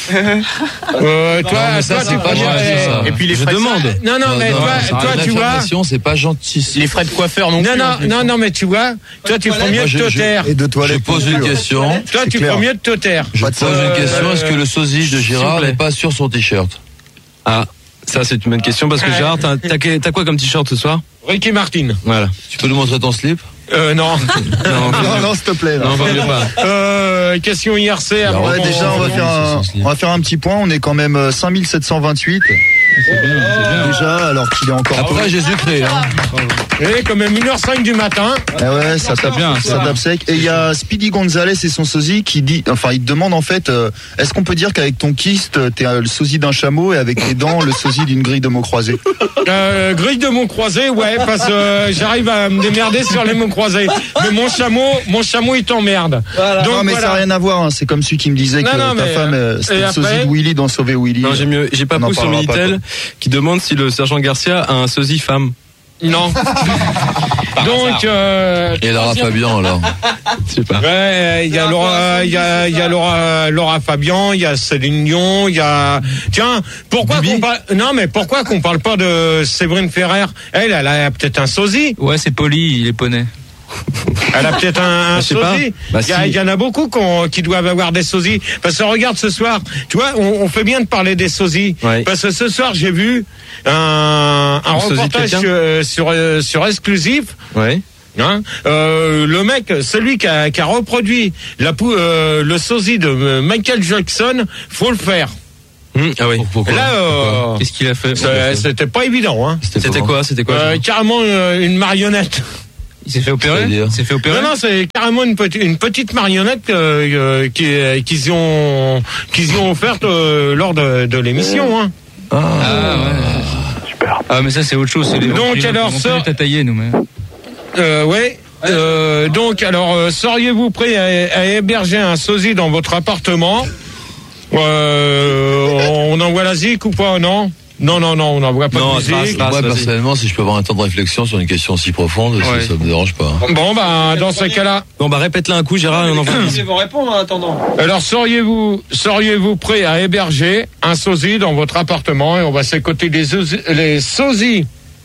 euh, toi, non, ça, toi, c'est pas gentil, ça. Et puis les je frais demande. De... Non, non, non, mais non, toi, toi tu vois. C'est pas gentil. Les frais de coiffeur non, non plus. Non, non, non, non, mais tu vois, toi, tu ferais mieux de te taire. Et de toilette. Je pose une question. Toi, tu ferais mieux de te taire. Je pose une question. Est-ce que le sosie de Gérard n'est pas sur son t-shirt? Ah, ça c'est une bonne question parce que Gérard, t'as, t'as, t'as quoi comme t-shirt ce soir? Ricky Martin. Voilà. Tu peux nous montrer ton slip? Euh, non. non, non, non, s'il te plaît. Là. Non, vaut mieux pas. Euh, question I R C. Alors, ouais, déjà, on va faire un, on va faire un petit point. On est quand même cinq mille sept cent vingt-huit. C'est bien, c'est bien. Déjà, alors qu'il est encore après Jésus-Christ. Hein. Et quand même une heure cinq du matin. Eh ouais, ça tape bien, ça tape sec. Et il y a Speedy Gonzalez et son sosie qui dit, enfin, il te demande en fait, euh, est-ce qu'on peut dire qu'avec ton kyste, t'es le sosie d'un chameau et avec tes dents, le sosie d'une grille de mots croisés? Euh, grille de mots croisés, ouais, parce que euh, j'arrive à me démerder sur les mots croisés. Mais mon chameau, mon chameau, il t'emmerde. Voilà. Donc, non, mais voilà. Ça n'a rien à voir. Hein. C'est comme celui qui me disait non, que non, ta mais, femme, euh, c'était le sosie de Willy dans Sauver Willy. Non, j'ai mieux, j'ai pas poussé sur Minitel qui demande si le sergent Garcia a un sosie femme. Non. Donc, euh, et Laura Fabian alors. Je sais pas. Ouais, il y a Laura, il y a, il y a Laura, Laura Fabian, il y a Céline Dion, il y a. Tiens, pourquoi Bibi qu'on parle Non, mais pourquoi qu'on parle pas de Séverine Ferrer? Elle, elle a peut-être un sosie. Ouais, c'est Poli, il est poney. Elle a peut-être un, un sosie. Bah, il, y a, si. il y en a beaucoup qui doivent avoir des sosies. Parce que regarde ce soir, tu vois, on, on fait bien de parler des sosies. Ouais. Parce que ce soir, j'ai vu un, un reportage sur, sur, sur Exclusif. Ouais. Hein euh, le mec, celui qui a, qui a reproduit la, euh, le sosie de Michael Jackson, faut le faire. Mmh, ah oui. Pourquoi Là, euh, qu'est-ce qu'il a fait? C'était pas évident. Hein. C'était, c'était quoi C'était quoi euh, Carrément euh, une marionnette. Il s'est fait opérer. Il s'est fait opérer. Non, non, c'est carrément une petite, une petite marionnette euh, qui, qu'ils ont, qu'ils ont offerte euh, lors de, de l'émission. Hein. Ah, ah ouais. Super. Ah, mais ça c'est autre chose. C'est les donc alors ça. T'as taillé nous, mais. Euh, ouais. Euh, donc, alors, euh, seriez-vous prêt à, à héberger un sosie dans votre appartement? euh, On envoie la zik ou pas, non? Non, non, non, on n'envoie pas non, de musique. Moi, personnellement, si je peux avoir un temps de réflexion sur une question si profonde, ouais. ça, ça me dérange pas. Bon, bah, dans ce cas-là. Bon, bah, répète-la un coup, Gérard, et on envoie. Ils vont répondre en attendant. Alors, seriez-vous, seriez-vous prêt à héberger un sosie dans votre appartement? Et on va s'écouter les, les sosies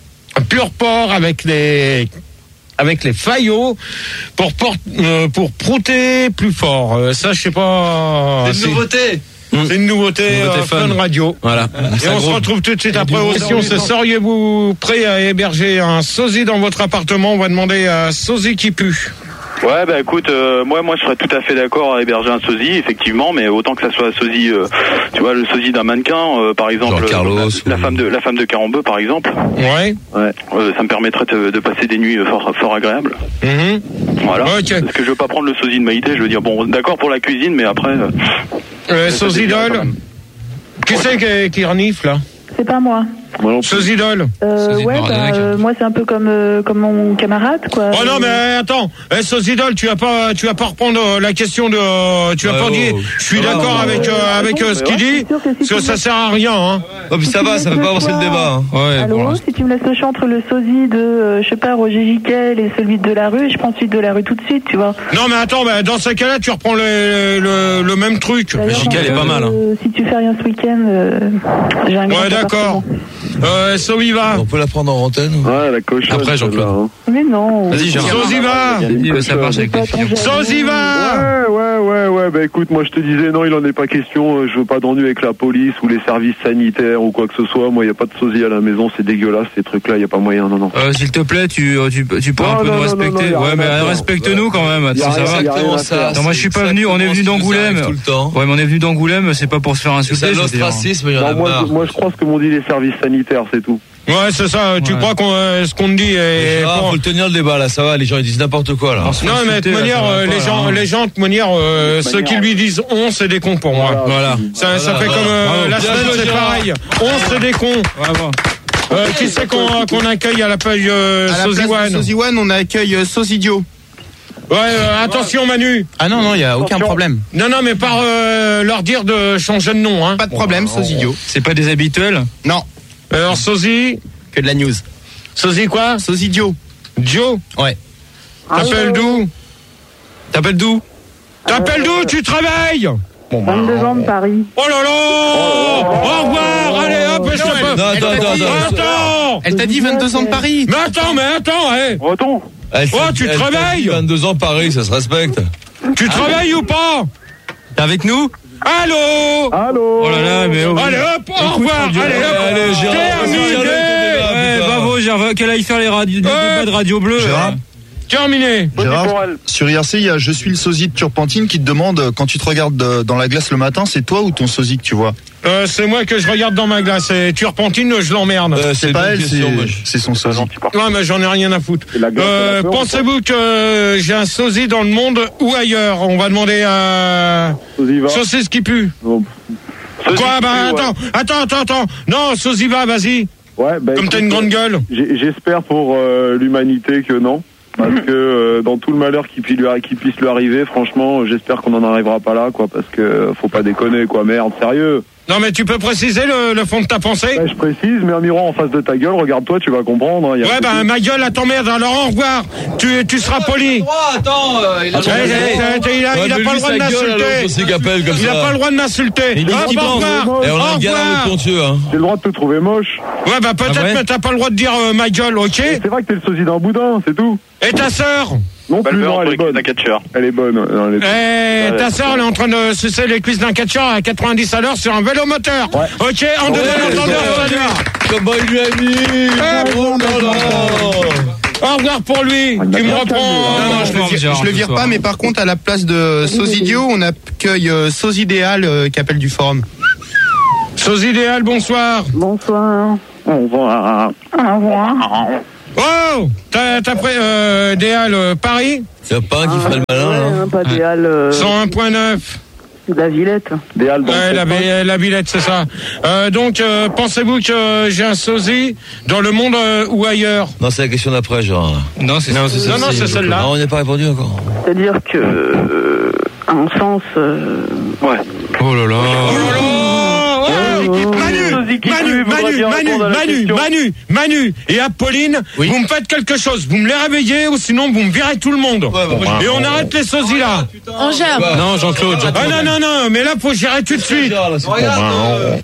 pur porc avec les, avec les faillots pour, pour, euh, pour prouter plus fort. Euh, ça, je sais pas. C'est une nouveauté. C'est une nouveauté, nouveauté euh, Fun Radio. Voilà. Et on se retrouve tout de suite après aussi. On se seriez-vous prêt à héberger un sosie dans votre appartement? On va demander à sosie qui pue. Ouais, bah écoute, euh, moi, moi, je serais tout à fait d'accord à héberger un sosie, effectivement, mais autant que ça soit un sosie, euh, tu vois, le sosie d'un mannequin, euh, par exemple, genre Carlos, la, la ou... femme de la femme de Carambeu, par exemple. Ouais. Ouais. Euh, ça me permettrait de, de passer des nuits fort, fort agréables. Mm-hmm. Voilà. Okay. Parce que je veux pas prendre le sosie de Maïté. Je veux dire, bon, d'accord pour la cuisine, mais après. Euh, euh, sosie d'ol. Qui c'est qui, qui renifle là? C'est pas moi. Sosidol. Euh, ouais, bah, euh, moi c'est un peu comme euh, comme mon camarade, quoi. Oh non, mais attends, eh, Sosidol, tu vas pas, tu vas pas reprendre la question de, tu vas ouais, pas oh, dire. Je suis ah, d'accord ouais, avec euh, avec euh, ce qu'il dit, que si parce que ça sert à rien, hein. Oh, puis ça va, ça fait pas avancer le débat. Hein. Ouais. Allô, si tu me laisses le choix entre le sosie de, euh, je sais pas, Roger Giquel et celui de la rue, je prends celui de la rue tout de suite, tu vois. Non, mais attends, bah, dans ce cas-là, tu reprends le le, le même truc. Giquel est pas mal. Hein. Euh, si tu fais rien ce week-end, euh, j'ai un grand ouais, d'accord. Euh, Soziva. On peut la prendre en antenne. Ouais, la cochonne. Après, Jean-Claude. Hein. Mais non. Vas-y, Jean. Soziva. Ça marche avec les filles. Soziva. Ouais, ouais, ouais, ouais. Bah écoute, moi je te disais, non, il en est pas question. Je veux pas d'ennui avec la police ou les services sanitaires ou quoi que ce soit. Moi, il y a pas de sosie à la maison. C'est dégueulasse, ces trucs-là. Il y a pas moyen, non, non. Euh, s'il te plaît, tu, tu, tu peux un peu nous respecter. Ouais, mais respecte-nous quand même. Ça va. Exactement ça. Non, moi je suis pas venu. On est venu d'Angoulême. Ouais, mais on est venu d'Angoulême. C'est pas pour se faire insulter. C'est l'ostracisme. Moi, je crois ce que m'ont dit les services sanitaires, c'est tout. Ouais, c'est ça. Tu ouais. crois qu'on euh, ce qu'on te dit est ah, bon. Faut le tenir le débat là. Ça va. Les gens ils disent n'importe quoi là. Non, mais de toute manière, euh, les gens, les gens de manière, euh, ceux qui lui disent on, c'est des cons pour moi. Voilà. Ça, voilà. ça fait comme euh, la semaine, c'est pareil. On, c'est des cons. Bravo. Euh, qui c'est qu'on qu'on accueille à la page euh, Sozy One? Sozy One, on accueille euh, Sozidio. Ouais, euh, attention Manu. Ah non, non, il y a aucun problème. Non, non, mais par euh, leur dire de changer de nom, hein. Pas de problème, oh, Sozidio. C'est pas des habituels? Non. Alors Sozy. Que de la news. Sozy quoi? Sozidio. Dio? Ouais. T'appelles d'où? T'appelles d'où? T'appelles d'où? Tu travailles? Bon, bah, vingt-deux ans de Paris. Oh là là! Oh, au revoir! Allez, hop, je te peux. Non, attends, attends, attends! Elle t'a dit vingt-deux ans de Paris. Mais attends, mais attends, hé! Oh, attends! Oh, tu travailles? vingt-deux ans Paris, ça se respecte. Tu travailles ou pas? T'es avec nous? Allô? Allô? Oh là là, mais oh, allez hop, au revoir! Allez hop! Allez, terminé! Ouais, bravo, Gérard, qu'elle aille faire les radios, des débats de Radio Bleu. Gérard. Terminé. Gérard, sur I R C, il y a Je suis le sosie de Turpentine qui te demande, quand tu te regardes dans la glace le matin, c'est toi ou ton sosie que tu vois? Euh, c'est moi que je regarde dans ma glace. Et Turpentine, je l'emmerde. Euh, c'est pas elle, c'est, c'est son sosie. Non, mais j'en ai rien à foutre. Euh, pensez-vous que j'ai un sosie dans le monde ou ailleurs? On va demander à Saucisse qui pue. Oh. Quoi? Bah attends, ouais. attends, attends, attends. Non, Soziva, vas-y. Ouais, bah, comme t'as une grande gueule. J'espère pour euh, l'humanité que non. Parce que euh, dans tout le malheur qui, lui, qui puisse lui arriver, franchement, j'espère qu'on n'en arrivera pas là, quoi. Parce que faut pas déconner, quoi. Merde, sérieux. Non, mais tu peux préciser le, le fond de ta pensée? Ouais, je précise, mets un miroir en face de ta gueule, regarde-toi, tu vas comprendre. Hein, y a ouais, bah ben, ma gueule, à t'emmerde, alors au revoir. Tu, tu seras poli. Attends, euh, il a, attends, il a, il a, il a pas le droit de m'insulter. Il a pas le droit de m'insulter. Au revoir. Et on a un gars à votre Dieu, hein. J'ai le droit de te trouver moche. Ouais, bah peut-être, ah ouais, mais t'as pas le droit de dire euh, ma gueule, ok? C'est vrai que t'es le sosie d'un boudin, c'est tout. Et ta sœur? Non plus, non, elle est bonne. Elle est bonne. Non, elle est... Eh, ta sœur, elle est en train de sucer les cuisses d'un catcheur à quatre-vingt-dix à l'heure sur un vélo moteur. Ouais. Ok, en deuxième entendeur, salut. Comment il lui a mis? Oh là là. Au revoir pour lui. Tu me reprends. Non, non, je le vire, je le vire pas, mais par contre, à la place de Sozidio, on accueille euh, Sozidéal euh, qui appelle du forum. Sozidéal, bonsoir. Bonsoir. Au revoir. Au revoir. Oh, t'as, t'as pris euh, Déal euh, Paris? Y'a pas un qui ferait le malin, là? Ouais, pas Déal. Euh... cent un point neuf. La Villette. Des Halles. Ouais, la, la Villette, c'est ça. Euh, donc, euh, pensez-vous que j'ai un sosie dans le monde euh, ou ailleurs? Non, c'est la question d'après, genre. Non, c'est non, c'est, non, non, c'est celle-là. Non, on n'a pas répondu encore. C'est-à-dire que, euh, en sens, euh... ouais. Oh là là. Oh là là. Manu, Manu, Manu, Manu, Manu, Manu, Manu et Apolline, oui. Vous me faites quelque chose, vous me les réveillez ou sinon vous me virez tout le monde. Ouais, bah, et on ouais. arrête les sosies là. On gère. Bah, non, Jean-Claude, Jean-Claude. Ah non, non, non, mais là faut gérer tout de suite. Regarde, euh...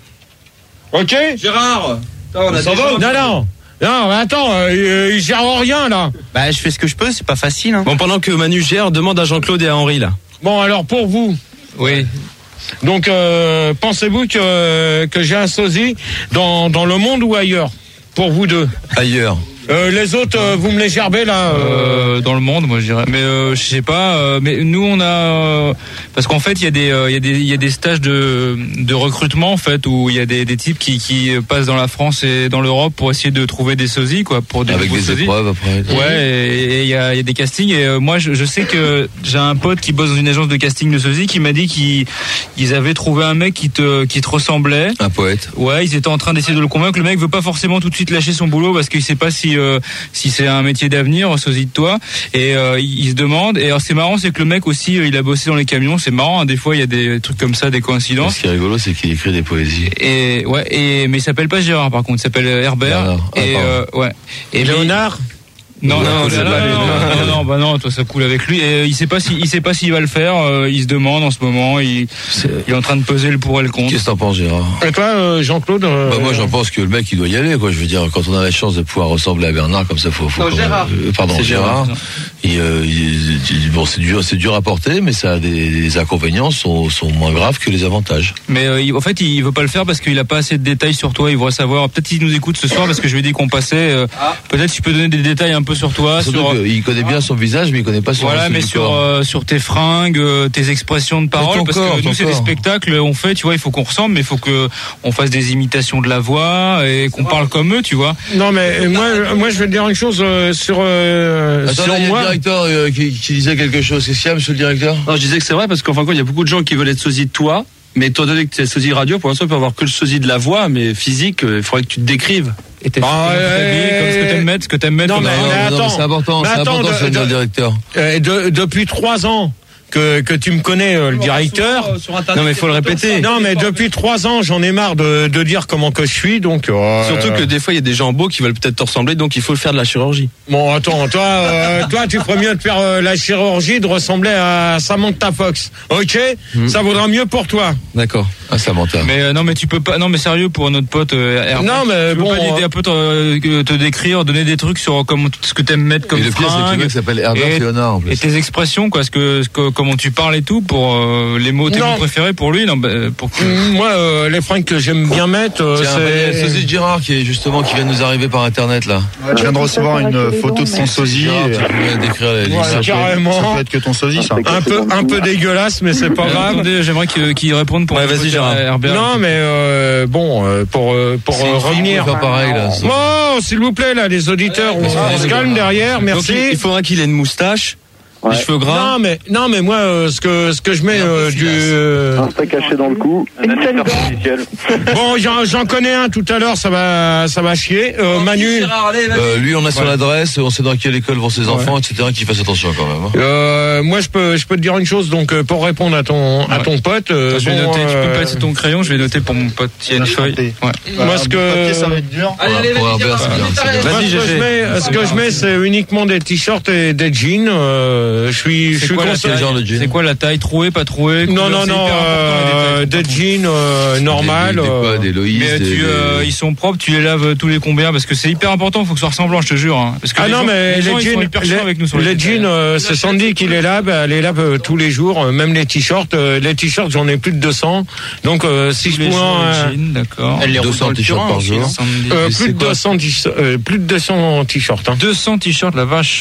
Ok Gérard. Attends, on a ça va. Non, non. Non, mais attends, euh, il gère rien là. Bah, je fais ce que je peux, c'est pas facile. Hein. Bon, pendant que Manu gère, demande à Jean-Claude et à Henri là. Bon, alors pour vous. Oui. Donc, euh, pensez-vous que, que j'ai un sosie dans, dans le monde ou ailleurs? Pour vous deux. Ailleurs. Euh, les autres, euh, vous me les gerbez là euh... Euh, dans le monde, moi je dirais. Mais euh, je sais pas. Euh, mais nous on a euh, parce qu'en fait il y a des il euh, y a des il y a des stages de de recrutement en fait où il y a des des types qui qui passent dans la France et dans l'Europe pour essayer de trouver des sosies quoi pour des avec des sosies. Épreuves après. Ouais. Et il y a il y a des castings et euh, moi je, je sais que j'ai un pote qui bosse dans une agence de casting de sosies qui m'a dit qu'ils ils avaient trouvé un mec qui te qui te ressemblait. Un poète. Ouais, ils étaient en train d'essayer de le convaincre. Le mec veut pas forcément tout de suite lâcher son boulot parce qu'il sait pas si Euh, si c'est un métier d'avenir, sosie de toi, et euh, il, il se demande. Et alors c'est marrant, c'est que le mec aussi, euh, il a bossé dans les camions. C'est marrant, hein, des fois il y a des trucs comme ça, des coïncidences. Ce qui est rigolo, c'est qu'il écrit des poésies. Et ouais, et mais il s'appelle pas Gérard, par contre, il s'appelle Herbert. Bernard. Et ah, euh, ouais. Et Léonard. Non, non, non, non, non, non, bah non, toi ça coule avec lui. Et il sait pas si, il sait pas s'il va le faire. Euh, il se demande en ce moment. Il, il est en train de peser le pour et le contre. Qu'est-ce que t'en penses, Gérard? Et toi, euh, Jean-Claude euh... Bah moi, j'en pense que le mec, il doit y aller, quoi. Je veux dire, quand on a la chance de pouvoir ressembler à Bernard, comme ça, faut. faut non, Gérard. Euh, pardon, c'est Gérard. Gérard. Et, euh, il, bon, c'est dur, c'est dur à porter, mais ça a des, des inconvénients sont, sont moins graves que les avantages. Mais euh, il, en fait, il veut pas le faire parce qu'il a pas assez de détails sur toi. Il voudrait savoir. Peut-être qu'il nous écoute ce soir parce que je lui ai dit qu'on passait. Euh, ah. Peut-être tu peux donner des détails un peu sur toi. Surtout sur il connaît bien son visage, mais il connaît pas son. Voilà, mais sur euh, sur tes fringues, euh, tes expressions de parole, parce corps, que nous c'est des spectacles, on fait, tu vois, il faut qu'on ressemble, mais il faut que on fasse des imitations de la voix et qu'on parle comme eux, tu vois. Non, mais moi, moi, je vais te dire une chose euh, sur. Euh, Attends, sur il y a moi. le directeur euh, qui, qui disait quelque chose. Qu'est-ce qu'il y a, monsieur le directeur? Non, je disais que c'est vrai parce qu'en fin de compte, il y a beaucoup de gens qui veulent être sosies de toi. Mais étant donné que tu es sosie radio, pour l'instant, tu peux avoir que le sosie de la voix, mais physique, il faudrait que tu te décrives. Et t'es bah, euh, comme ce que t'aimes mettre, ce que t'aimes mettre. Non, mais, non, mais non, attends, non, c'est important, c'est attends, important, de, de, le directeur. Euh, de, depuis trois ans. Que, que tu me connais, euh, le directeur. Non, mais il faut le répéter. Non, mais depuis trois ans, j'en ai marre de, de dire comment que je suis, donc. Euh, Surtout que des fois, il y a des gens beaux qui veulent peut-être te ressembler, donc il faut faire de la chirurgie. Bon, attends, toi, euh, toi, tu ferais mieux de faire euh, la chirurgie, de ressembler à Samantha Fox, ok? Mmh. Ça vaudra mieux pour toi. D'accord. Ah, Samantha. Mais euh, non, mais tu peux pas. Non, mais sérieux pour notre pote. Euh, Herbert, non, mais tu bon. peux pas l'aider un peu te, te décrire, donner des trucs sur comment ce que t'aimes mettre comme et le pire, c'est que le mec s'appelle Herbert Léonard en plus. Et tes expressions, quoi, ce que, ce que comment tu parles et tout. Pour euh, les mots, tes mots préférés pour lui, non, bah, pour que... Moi, euh, les fringues que j'aime bien mettre, euh, Tiens, c'est le sosie de Gérard qui est justement qui vient de nous arriver par internet là. Ouais, je viens de recevoir une photo de son sosie. Gérard, tu peux décrire les ouais, ça carrément. Ça peut être que ton sosie, ça. Un peu, un peu dégueulasse, mais c'est pas grave. Attendez, j'aimerais qu'il, qu'il réponde pour. Ouais, vas-y, Gérard. Herbert. Non, mais euh, bon, euh, pour pour euh, revenir. Faire pareil là. Oh, s'il vous plaît, là, les auditeurs, on, on se calme derrière, merci. Donc, il faudra qu'il ait une moustache. Ouais. Les cheveux gras. Non mais non mais moi euh, ce que ce que je mets euh, du euh... un steak caché dans le cou. Bon j'en, j'en connais un tout à l'heure, ça va ça va chier. Euh, Manu. Euh, lui on a son ouais. adresse, on sait dans quelle école vont ses enfants, ouais. et cetera. Qu'il fasse attention quand même. Hein. Euh, moi je peux je peux te dire une chose donc pour répondre à ton à ton pote. Euh, je vais bon, noter. Euh... Tu peux passer ton crayon, je vais noter pour mon pote. Il y a une feuille. Ouais. Bah, moi ce que ça va être dur. Allez allez vas-y. Ce que je mets ce que je mets c'est uniquement des t-shirts et des jeans. Je suis C'est quoi, c'est quoi la taille? Trouée, pas trouée? Non, non, non, euh, des jeans euh, normales. Des, des, quoi, des Loïs, mais des, tu, des... Euh, ils sont propres, tu les laves tous les combien? Parce que c'est hyper important, il faut que ce soit ressemblant, je te jure. Hein. Parce que ah les non, gens, mais les, les gens, jeans, ils sont hyper chiants avec nous sur les, les jeans, euh, c'est Sandy qui les lave, elle les lave euh, tous les jours, euh, même les t-shirts. Euh, les t-shirts, j'en ai plus de deux cents. Donc, euh, si je pouvais. Euh, d'accord. Elle les deux cents t-shirts par jour. Euh, plus de deux cents t-shirts, euh, plus de deux cents t-shirts. Hein. deux cents t-shirts, la vache.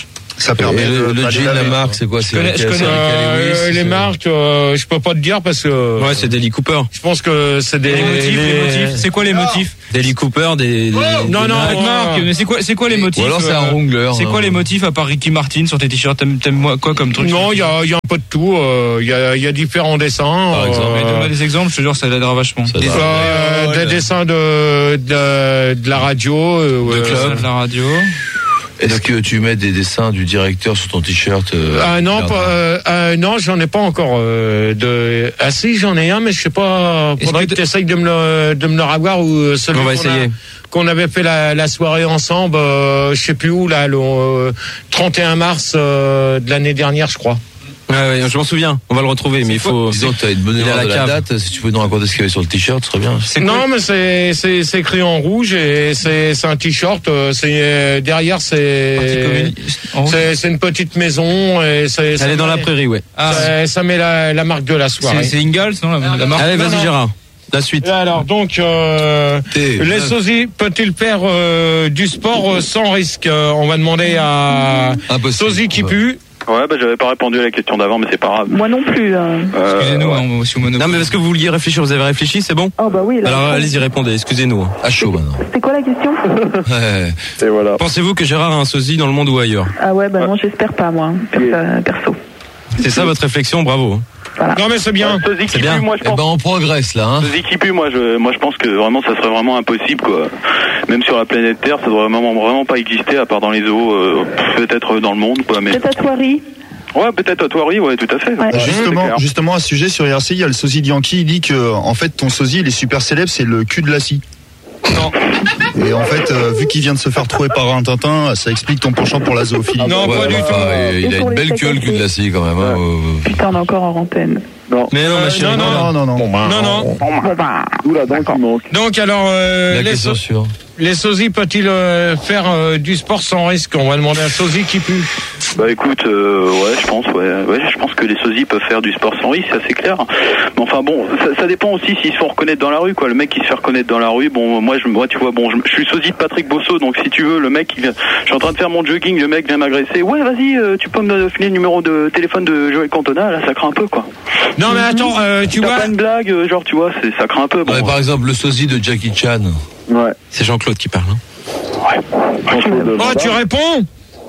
Ça permet le, de le jean, la marque, c'est quoi? Je connais, je connais euh, les marques, euh, je peux pas te dire parce que. Ouais, c'est Daily Cooper. Je pense que c'est des. Les motifs, les... les motifs. C'est quoi les motifs? Daily Cooper, des. des oh, non, non, des marques. Mais c'est quoi, c'est quoi les motifs? Ou alors c'est un Wrangler. C'est quoi les motifs à part Ricky Martin sur tes t-shirts? T'aimes, t'aimes quoi comme truc? Non, il y a, il y a un peu de tout. Il y a, il y a différents dessins. Par exemple, euh, donne-moi des exemples. Je te jure, ça l'aidera vachement. Des, euh, des dessins de, de, de la radio, de euh, club, de la radio. Est-ce que tu mets des dessins du directeur sur ton t-shirt? euh, Ah non, pas, euh, euh, non, j'en ai pas encore. Euh, de... Ah si, j'en ai un, mais je sais pas. Faudrait que tu essayes de me le, de me le ravoir ou celui on va qu'on, essayer. A, qu'on avait fait la, la soirée ensemble. Euh, je sais plus où là, le euh, trente et un mars euh, de l'année dernière, je crois. Ouais, ouais, je m'en souviens. On va le retrouver, mais il faut. Disons que t'as une bonne mémoire de la date. Si tu peux nous raconter ce qu'il y avait sur le t-shirt, ce serait bien. C'est non, mais c'est, c'est, c'est écrit en rouge et c'est, c'est un t-shirt. C'est derrière, c'est, c'est, c'est une petite maison et c'est. Elle est dans la prairie, ouais. Ah, ça, ça met la, la marque de la soirée. C'est, c'est Ingalls, non, la, la marque. Allez, vas-y, non, non. Gérard. La suite. Alors donc, euh, les sosies peut-il faire euh, du sport euh, sans risque? euh, On va demander à Sosie qui pue. Ouais, bah j'avais pas répondu à la question d'avant, mais c'est pas grave. Moi non plus. Euh... Excusez-nous, hein, monsieur Mono. Non, mais parce que vous vouliez réfléchir, vous avez réfléchi, c'est bon? Oh bah oui. Là, alors allez-y, répondez, excusez-nous. À chaud maintenant. C'était quoi la question? Ouais. Et voilà. Pensez-vous que Gérard a un sosie dans le monde ou ailleurs? Ah ouais, bah ouais. Non, j'espère pas, moi, perso. C'est ça votre réflexion, bravo. Voilà. Non mais c'est bien. Ouais, Sosie qui c'est bien. Pue, moi je pense. Eh ben on progresse là. Hein. Sosie qui pue, moi je, moi je pense que vraiment ça serait vraiment impossible quoi. Même sur la planète Terre, ça devrait vraiment vraiment pas exister à part dans les eaux, euh, peut-être dans le monde quoi. Mais. Peut-être à Thoiry. Ouais, peut-être à Thoiry, ouais, tout à fait. Ouais. Justement, justement, à ce sujet sur I R C, il y a le sosie de Yankee, il dit que en fait ton sosie il est super célèbre, c'est le cul de la scie. Non. Et en fait, euh, vu qu'il vient de se faire trouver par un Tintin, ça explique ton penchant pour la zoophilie. Non, ouais, pas du bah, tout. Euh, il a une belle queue, le cul de la scie quand même. Hein. Putain, on est encore en antenne. Non. Mais non, ma chérie, non, non, non, non, non. Non, non. Bon bah. D'où la dent qui manque. Donc alors, euh, La les, question so- sûre. les sosies peut-il euh, faire euh, du sport sans risque? On va demander à Sosie qui pue. Bah écoute, euh, ouais, je pense, ouais, ouais, je pense que les sosies peuvent faire du sport sans risque, ça c'est clair. Mais enfin bon, ça, ça dépend aussi s'ils se font reconnaître dans la rue, quoi. Le mec qui se fait reconnaître dans la rue, bon, moi, je, moi, tu vois, bon, je, je suis sosie de Patrick Bosso, donc si tu veux, le mec, il vient, je suis en train de faire mon jogging, le mec vient m'agresser. Ouais, vas-y, euh, tu peux me filer le numéro de téléphone de Joël Cantona, là, ça craint un peu, quoi. Non mais attends, euh, tu T'as vois. pas une blague, euh, genre, tu vois, c'est, ça craint un peu. Bon, Ouais, par exemple, le sosie de Jackie Chan. Ouais. C'est Jean-Claude qui parle. Hein. Ouais. Oh, tu réponds?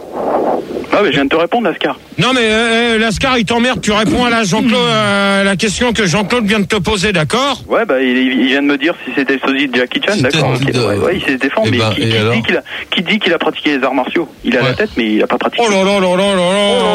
Ah, mais je viens de te répondre, Lascar. Non mais euh, Lascar il t'emmerde, tu réponds à la Jean-Claude euh, la question que Jean-Claude vient de te poser, d'accord? Ouais, bah il, il vient de me dire si c'était le sosie de Jackie Chan, C'était d'accord. de- Okay. Ouais, ouais, il sait se défendre, Eh mais ben, qui, et qui alors dit qu'il a, qui dit qu'il a pratiqué les arts martiaux? Il a Ouais. la tête, mais il a pas pratiqué. Oh là là là là là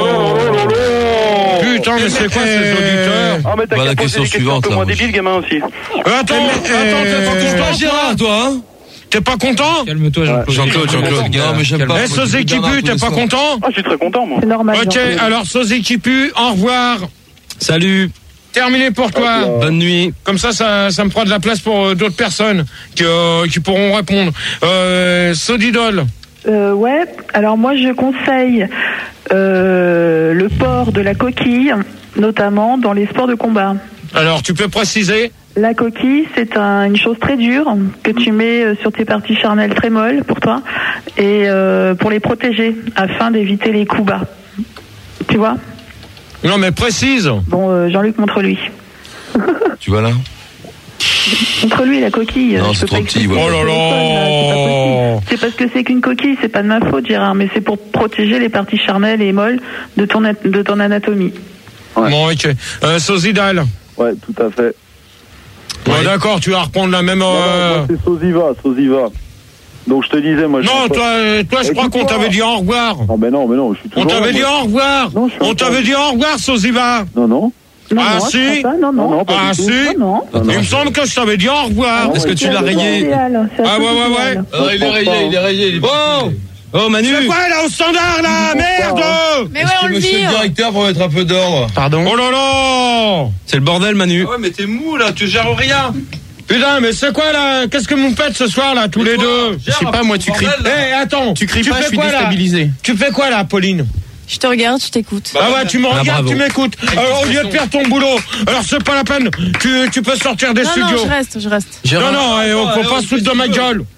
là. Putain mais c'est quoi ces auditeurs? Ah, mais t'as Bah, qu'à la poser question des questions suivante, un peu là, moins moi, débiles, gamin aussi. Euh, Attends, attends, t'es pas Tu content, pas Gérard, toi, hein? T'es pas content? Calme-toi, Jean-Claude. Jean-Claude, Jean-Claude. Non, mais j'aime pas. Eh, Sosie qui pue, t'es pas content? Ah, je suis très content, moi. C'est normal. Ok, Jean-Claude. alors Sosie qui pue, au revoir. Salut, Terminé pour toi. bonne nuit. Comme ça, ça, ça me fera de la place pour euh, d'autres personnes qui, euh, qui pourront répondre. Euh, Sodidol. Euh, ouais, alors moi je conseille euh, le port de la coquille, notamment dans les sports de combat. Alors, tu peux préciser? La coquille, c'est un, une chose très dure que tu mets euh, sur tes parties charnelles très molles pour toi et euh, pour les protéger afin d'éviter les coups bas. Tu vois? Non, mais précise. Bon, euh, Jean-Luc, montre-lui. Tu vois là? Montre-lui la coquille. Non, Je c'est peux trop pas petit, expliquer ouais. Oh là au téléphone, là, c'est pas là. possible. C'est parce que c'est qu'une coquille, c'est pas de ma faute, Gérard, mais c'est pour protéger les parties charnelles et molles de ton, at- de ton anatomie. Ouais. Bon, ok. Euh, Sosidal. Ouais, tout à fait. Bon, d'accord, tu vas reprendre la même. Non, non, Euh... moi, c'est Sosiva, Sosiva. Donc je te disais, moi. Non, je toi, euh, toi, je crois qu'on t'avait dit au revoir. Non, mais non, mais non, je suis On toujours. t'avait là, dit moi. au revoir. Non, je suis On encore- t'avait dit au revoir, Sosiva. Non, non. Non, Ah, non, si. je crois pas, non, non. Non, non, pas Ah du tout. si. Non, non. Il me semble que je t'avais dit au revoir. Non, Est-ce que ouais, tu C'est l'as à côté rayé? d'idéal, c'est à Ah, côté ouais, ouais, d'idéal. ouais. Ah, il est rayé, il est rayé, il est Bon. Oh Manu. C'est quoi là au standard là? Merde. Mais ouais, on le Monsieur le vire. directeur pour mettre un peu d'ordre. Pardon. Oh là là. C'est le bordel Manu. Ouais, mais t'es mou là, tu gères rien. Putain, mais c'est quoi là? Qu'est-ce que vous me faites ce soir là, tous les deux? Je sais pas, moi, tu cries. Eh, attends. Tu cries pas, fais je suis quoi, là déstabilisé. Tu fais quoi là, Pauline? Je te regarde, je t'écoute. Ah ouais, tu me Ah, regardes, bravo. tu m'écoutes. Alors, au lieu de faire ton boulot, alors c'est pas la peine. Tu, tu peux sortir des Non, studios. non, je reste, je reste. Non, non, eh, on Attends, peut eh, pas oh, se foutre de qu'est-ce ma que tu gueule.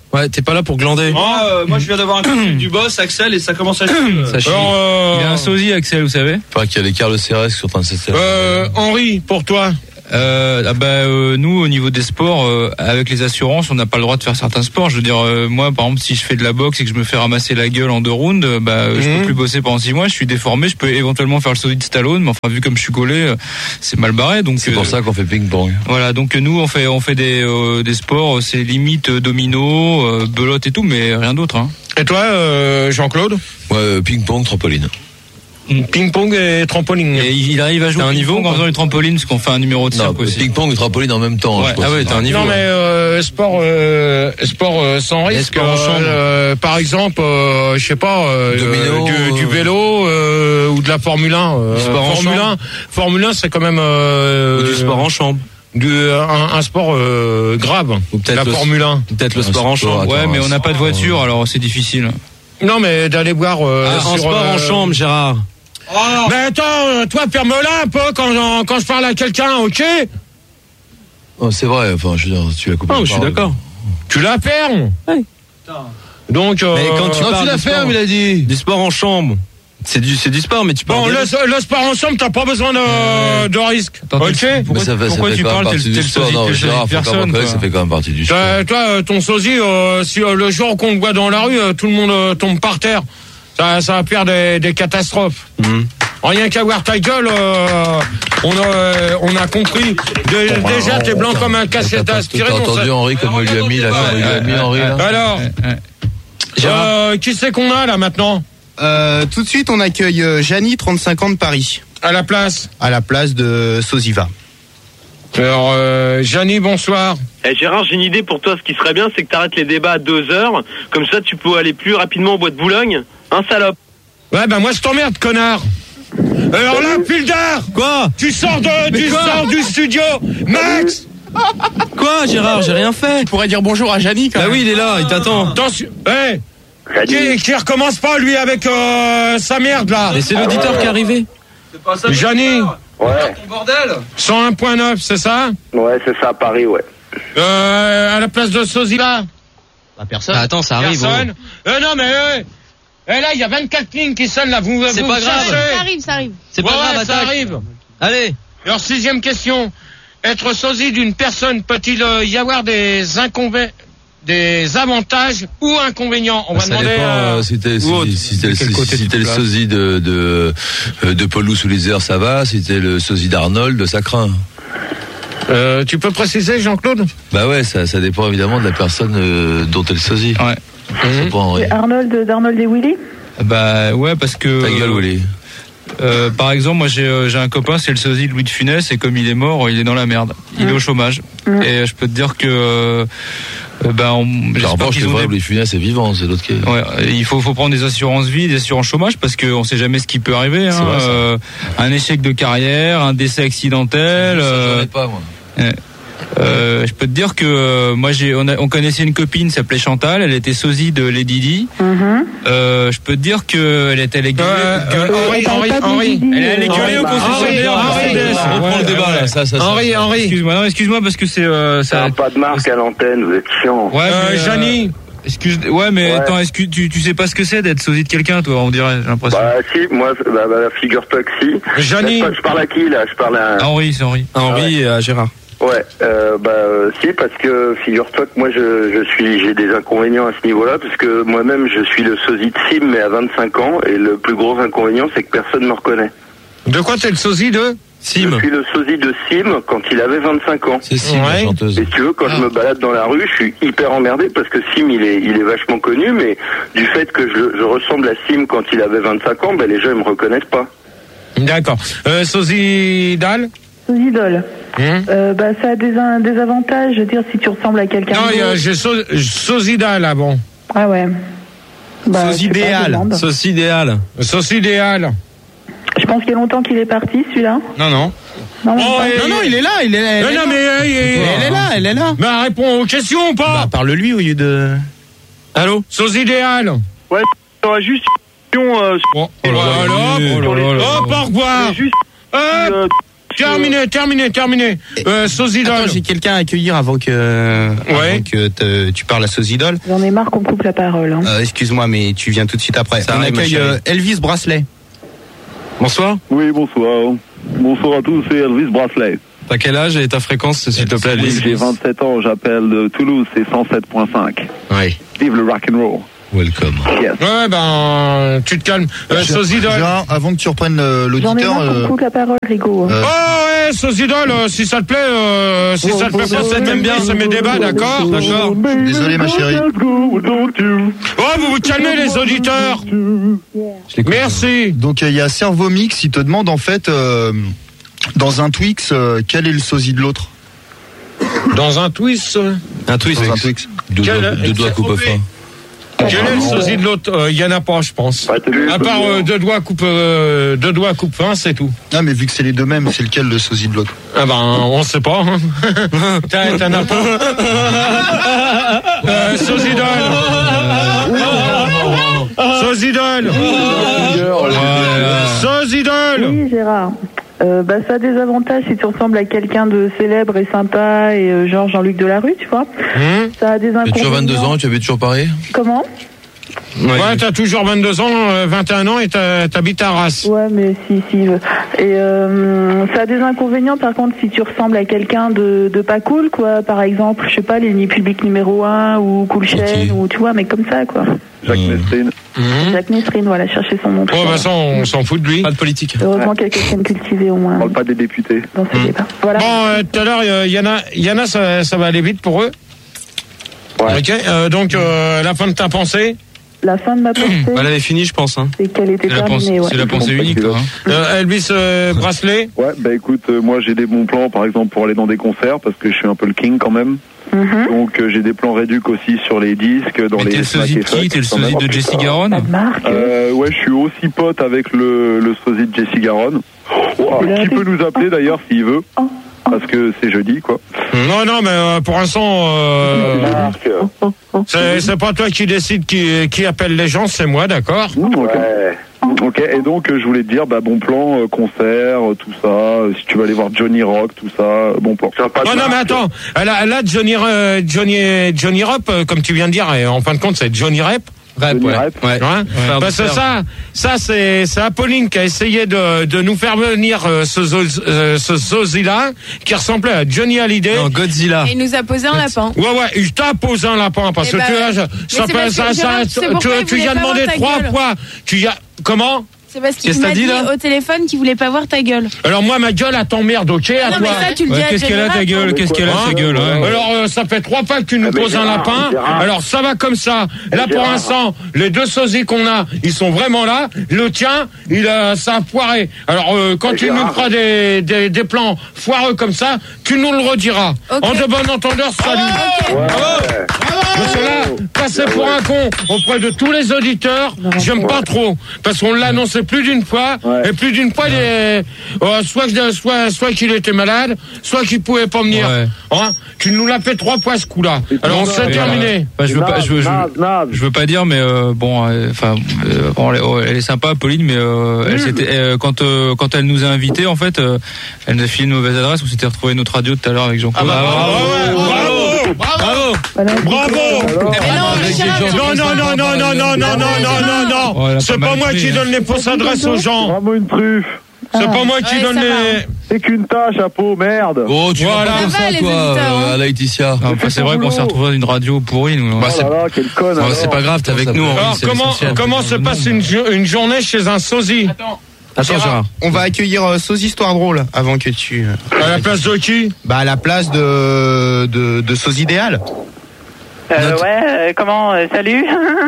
Ouais, t'es pas là pour glander. Oh, euh, moi je viens d'avoir un coup du boss, Axel, et ça commence à chier. Alors, euh... Il a un sosie, Axel, vous savez. Pas qu'il y a les Carlos Ceres sur un système. Euh, Henri, pour toi. Euh, ah bah, euh, nous, au niveau des sports, euh, avec les assurances, on n'a pas le droit de faire certains sports. Je veux dire, euh, moi, par exemple, si je fais de la boxe et que je me fais ramasser la gueule en deux rounds, euh, bah, mmh. je peux plus bosser pendant six mois. Je suis déformé. Je peux éventuellement faire le sosie de Stallone, mais enfin, vu comme je suis collé, euh, c'est mal barré. Donc c'est pour euh, ça qu'on fait ping-pong. Voilà. Donc nous, on fait, on fait des, euh, des sports. C'est limite euh, domino, euh, belote et tout, mais rien d'autre. Hein. Et toi, euh, Jean-Claude? Ouais, ping-pong, trampoline. Ping-pong et trampoline. Et il arrive à jouer un niveau en faisant une trampoline, parce qu'on fait un numéro de cirque aussi. Ping-pong et trampoline en même temps. Ouais. Ah ouais, t'as un niveau. Non mais euh, sport, euh, sport euh, sans risque. Sport en chambre. Euh, par exemple, euh, je sais pas, euh, Domino, du, du vélo euh, ou de la Formule un. Euh, sport Formule en un, Formule un, c'est quand même euh, ou du sport en chambre. Du, un, un sport euh, grave. Ou peut-être la le, Formule un. Peut-être le sport en chambre. Ouais, mais on n'a pas de voiture, alors c'est difficile. Non, mais d'aller voir. Euh, ah, sur, en sport euh, en chambre, Gérard. Oh. Mais attends, toi, ferme-la un peu quand, quand je parle à quelqu'un, ok? Oh, c'est vrai, enfin, je veux dire, tu l'as coupé. Oh, je suis d'accord. Tu la fermes? Oui. Donc, euh, mais quand tu non, parles tu la fermes, il a dit. Du sport en chambre. C'est du, c'est du sport, mais tu parles. Bon, le, le sport ensemble, t'as pas besoin de, euh... de risque. Attends, ok? Pourquoi, mais ça fait, pourquoi ça fait tu parles, partie du sport? Non, Gérard, personne, ça fait quand même partie du sport. Euh, toi, ton sosie, euh, si euh, le jour qu'on te voit dans la rue, euh, tout le monde euh, tombe par terre. Ça, ça va faire des, des catastrophes. Mmh. Rien qu'à voir ta gueule, euh, on, a, on a compris. De, bon, déjà, t'es blanc comme un cassette à aspirer. T'as entendu ça... Henri comme il lui a mis, là, comme il lui a mis Henri, là. Alors, euh, qui c'est qu'on a, là, maintenant? Euh, tout de suite, on accueille euh, Janie, trente-cinq ans de Paris. À la place? À la place de Sosiva. Alors, euh, Janie, bonsoir. Eh Gérard, j'ai une idée pour toi. Ce qui serait bien, c'est que t'arrêtes les débats à deux heures. Comme ça, tu peux aller plus rapidement au bois de Boulogne. Hein, salope? Ouais, ben moi, je t'emmerde, connard. Alors là, Pildar! Quoi? Tu sors de, tu sors du studio! Max! Quoi, Gérard? J'ai rien fait. Tu pourrais dire bonjour à Janie, quand bah même. Bah oui, il est là, il t'attend. Attention, hé! Hey, qui, qui recommence pas, lui, avec euh, sa merde, là? Mais c'est l'auditeur ah ouais. qui est arrivé. C'est pas ça, Janie! Ouais. Ton bordel! cent un virgule neuf, c'est ça? Ouais, c'est ça, à Paris, ouais. Euh, à la place de Sosiva? Bah, personne. Ah, attends, ça arrive. Personne? Oh. Euh, non, mais, euh, eh, là, il y a vingt-quatre lignes qui sonnent, là, vous, c'est vous pas grave. Ça arrive, ça arrive. C'est pas ouais, grave, ça arrive. Allez. Alors, sixième question. Être sosie d'une personne peut-il y avoir des inconvénients, des avantages ou inconvénients? On va ça demander. Dépend, euh, si t'es, si, si t'es, si, si t'es le sosie de, de, de Paulou sous les airs, ça va. Si t'es le sosie d'Arnold, ça craint. Euh, tu peux préciser, Jean-Claude? Bah ouais, ça, ça dépend évidemment de la personne euh, dont t'es le sosie. Ouais. Mmh. C'est Arnold, d'Arnold et Willy? Bah ouais, parce que. Ta gueule, Willy. Euh, par exemple, moi j'ai, euh, j'ai un copain, c'est le sosie de Louis de Funès, et comme il est mort, il est dans la merde. Il mmh. est au chômage. Mmh. Et je peux te dire que. Euh, bah, on, j'espère revanche, qu'ils ont vrai, des... Louis de Funès est vivant, c'est l'autre qui est. Ouais, il faut, faut prendre des assurances vie, des assurances chômage, parce qu'on sait jamais ce qui peut arriver. Hein. Vrai, euh, un échec de carrière, un décès accidentel. Ça, euh, j'en ai pas, moi. Ouais. Euh, je peux te dire que euh, moi j'ai on, a, on connaissait une copine qui s'appelait Chantal, elle était sosie de Lady Di. Mm-hmm. Euh, je peux te dire que elle était allée gueuler. Euh, Henri, Henri, Henri. Elle est allée gueuler au concessionnaire. On reprend le débat là, ça, ça. Henri, Henri. Excuse-moi, non, excuse-moi parce que c'est. Euh, ça a pas de marque à l'antenne, vous êtes chiant. Ouais, euh, Janie. Excuse, ouais, mais ouais. Attends, est-ce que tu, tu sais pas ce que c'est d'être sosie de quelqu'un, toi, on dirait, j'ai l'impression. Bah, si, moi, bah, bah figure-toi que si. Janie. Je parle à qui, là? Je parle à. Henri, c'est Henri. Henri ouais. Et à Gérard. Ouais, euh, bah euh, si, parce que figure-toi que moi je, je suis j'ai des inconvénients à ce niveau-là, parce que moi-même je suis le sosie de Sim, mais à vingt-cinq ans, et le plus gros inconvénient c'est que personne me reconnaît. De quoi t'es le sosie de Sim? Je suis le sosie de Sim quand il avait vingt-cinq ans. C'est Sim, ouais. La chanteuse. Et si tu veux, quand ah. je me balade dans la rue, je suis hyper emmerdé parce que Sim il est il est vachement connu, mais du fait que je, je ressemble à Sim quand il avait vingt-cinq ans, ben les gens ils me reconnaissent pas. D'accord. Euh, sosie d'Al? Idole. Mmh. Euh, bah, ça a des, un, des avantages, je veux dire, si tu ressembles à quelqu'un. Non, euh, j'ai so, Sosidal, là, bon. Ah ouais. Bah, sauce idéale. Sauce idéale. Sauce idéale. Je pense qu'il y a longtemps qu'il est parti, celui-là. Non, non. Non, oh, non, non, il est là, il est là. Non, non, mais elle, elle, elle est là, elle est là. Mais bah, réponds aux questions ou pas? Bah, parle-lui au lieu de. Allô? Sauce idéale. Ouais, j'aurais juste une question. Euh, bon, oh là là, oh là là. Hop, au revoir. Juste. Euh, terminé, terminé, terminé. Euh, Sosidol. Attends, j'ai quelqu'un à accueillir avant que, ouais. avant que te, tu parles à Sosidol. J'en ai marre qu'on coupe la parole. Hein. Euh, excuse-moi, mais tu viens tout de suite après. Ça On arrive, accueille euh, Elvis Bracelet. Bonsoir. Oui, bonsoir. Bonsoir à tous, c'est Elvis Bracelet. T'as quel âge et ta fréquence, s'il te plaît, Elvis? J'ai vingt-sept ans, j'appelle de Toulouse, c'est cent sept point cinq. Oui. Vive le rock'n'roll. Welcome. Yes. Ouais, ben, tu te calmes. Euh, Sosidol. Déjà, avant que tu reprennes euh, J'en ai l'auditeur. marre qu'on euh, coupe la parole, Rigo. euh, Oh ouais, Sosidol, euh, si ça te plaît, euh, si ça te plaît pas, ça t'aime bien, c'est mes débats, d'accord? D'accord. Désolé, ma chérie. Oh, vous vous calmez, les auditeurs. Merci. Donc il y a Servomix, il te demande en fait euh, dans un Twix euh, quel est le sosie de l'autre. Dans un twist. Un twist. Dans un Twix. Deux Quel- doigts, deux doigts coupe fin. Quel est le sosie de l'autre? Il euh, y en a pas, je pense. À part euh, deux doigts coupe, euh, deux doigts coupe fin, c'est tout. Ah mais vu que c'est les deux mêmes, c'est lequel le sosie de l'autre? Ah ben, on sait pas. Hein. T'as, t'en as pas. euh, Sosidol. Sosidol. Sosidol. Oui, Gérard. Euh, bah, ça a des avantages si tu ressembles à quelqu'un de célèbre et sympa et euh, genre Jean-Luc Delarue, tu vois. Hum. Ça a des Tu as inconvénients. toujours vingt-deux ans, tu avais toujours pareil? Comment? Ouais, t'as toujours vingt-deux ans, euh, vingt et un ans et t'as- t'habites à Arras. Ouais, mais si, si. euh, Et euh, ça a des inconvénients, par contre, si tu ressembles à quelqu'un de, de pas cool, quoi. Par exemple, je sais pas, les publics numéro un ou Cool Chain, ou tu vois, mais comme ça, quoi. Jacques Nesrine. Mmh. Jacques Nesrine, voilà, chercher son nom. Oh, bah ça, on s'en fout de lui. Pas de politique. Heureusement qu'il y a quelqu'un de cultivé au moins. On parle pas des députés. Dans ce débat. Voilà. Bon, euh, tout à l'heure, il y, y en a, il y en a, ça, ça va aller vite pour eux. Ouais. Ok, euh, donc, euh, la fin de ta pensée. La fin de ma pensée, Elle avait fini, je pense. Hein. c'est qu'elle était C'est la terminée, pensée, ouais. c'est la pensée unique, quoi. Hein. Euh, Elvis euh, Bracelet. Ouais, bah écoute, euh, moi j'ai des bons plans par exemple pour aller dans des concerts parce que je suis un peu le king quand même. Mhm. Donc euh, j'ai des plans réducs aussi sur les disques, dans Mais les t'es le sosie de Smack et qui? T'es le Fuck, quand sosie même. de Jessie Garonne? Marc, Euh, ouais, je suis aussi pote avec le, le sosie de Jessie Garonne. Oh, qui peut nous appeler d'ailleurs s'il veut, parce que c'est jeudi quoi. Non, non, mais euh, pour l'instant, euh, c'est, c'est pas toi qui décide qui, qui appelle les gens, c'est moi, d'accord? Ok. Ok, et donc euh, je voulais te dire, bah, bon plan, euh, concert, euh, tout ça, euh, si tu veux aller voir Johnny Rock, tout ça, euh, bon plan. Non, non, mais attends, là, là Johnny, euh, Johnny, Johnny Rep, euh, comme tu viens de dire, et en fin de compte, c'est Johnny Rep. Rap, Johnny ouais. Rep. Ouais. Hein Ouais. Parce que ça, ça c'est, c'est Apolline qui a essayé de, de nous faire venir euh, ce, zo- euh, ce sosie-là, qui ressemblait à Johnny Hallyday. Non, Godzilla. Et il nous a posé un lapin. Ouais, ouais, il t'a posé un lapin, parce Eh que bah tu ouais. as, ça, Mais c'est fait- parce ça, que ça, Gérard, tu sais tu, pourquoi il tu voulait viens pas demander voir ta trois gueule. fois. Tu y as, comment? C'est parce qu'il Qu'est-ce que m'a t'as dit, dit là au téléphone qu'il voulait pas voir ta gueule. Alors moi, ma gueule, elle t'emmerde, ok, à Non, toi. mais ça, tu le dis Ouais, à qu'est-ce qu'elle a ta Gérard, gueule? hein. Qu'est-ce qu'elle a Hein ta gueule? Ouais. Alors euh, ça fait trois fois que tu nous Ah, mais poses un Gérard, lapin. Gérard. Alors ça va comme ça. Là pour Gérard. l'instant, les deux sosies qu'on a, ils sont vraiment là. Le tien, il a ça a foiré. Alors euh, quand Mais tu nous Gérard. feras des, des, des plans foireux comme ça, tu nous le rediras. Ok. En de bon entendeur, salut. Bravo. Parce que là, passer pour un con auprès de tous les auditeurs, j'aime pas trop. Parce qu'on l'a annoncé plus d'une fois, Ouais. et plus d'une fois, les, euh, soit, que- soit, soit qu'il était malade, soit qu'il pouvait pas venir. Ouais. Hein, tu nous l'as fait trois fois ce coup-là. Alors c'est Et terminé. Bah, je veux pas, je veux, je veux- je veux pas dire, mais euh, bon, euh, enfin, euh, bon, elle, est- oh, elle est sympa, Pauline, mais euh, elle s'était, euh, quand euh, quand elle nous a invités, en fait, euh, elle nous a filé une mauvaise adresse. On s'était retrouvé notre radio tout à l'heure avec Jean-Claude. Ah bah, bravo, ouais, bravo, bravo, Voilà. bravo. Mais non, Gérard, Non, non, non, non, non, non, non, non, non, non, Oh, elle non. a C'est pas pas mal moi fait, qui hein. donne les fausses adresses aux gens. Vraiment une truffe. C'est pas moi qui Ouais, donne ça va, les. C'est qu'une tâche à peau, merde. Oh, tu Voilà. vas pas comme Ça va, ça, les toi, auditeurs, hein. euh, à Laetitia. Non, enfin, c'est vrai qu'on s'est retrouvé dans une radio pourrie, nous. hein. Bah, Oh c'est là là, quelle conne. bah, alors. c'est pas grave, t'es avec nous. Henri, Alors c'est comment l'essentiel. comment se passe une, jo- une journée chez un sosie? Attends, Gérard. On va accueillir euh, Sosie Histoire Drôle avant que tu. euh, À la place de qui? Bah à la place de de, de Sosie Idéal. Euh, ouais, euh, comment, euh, salut.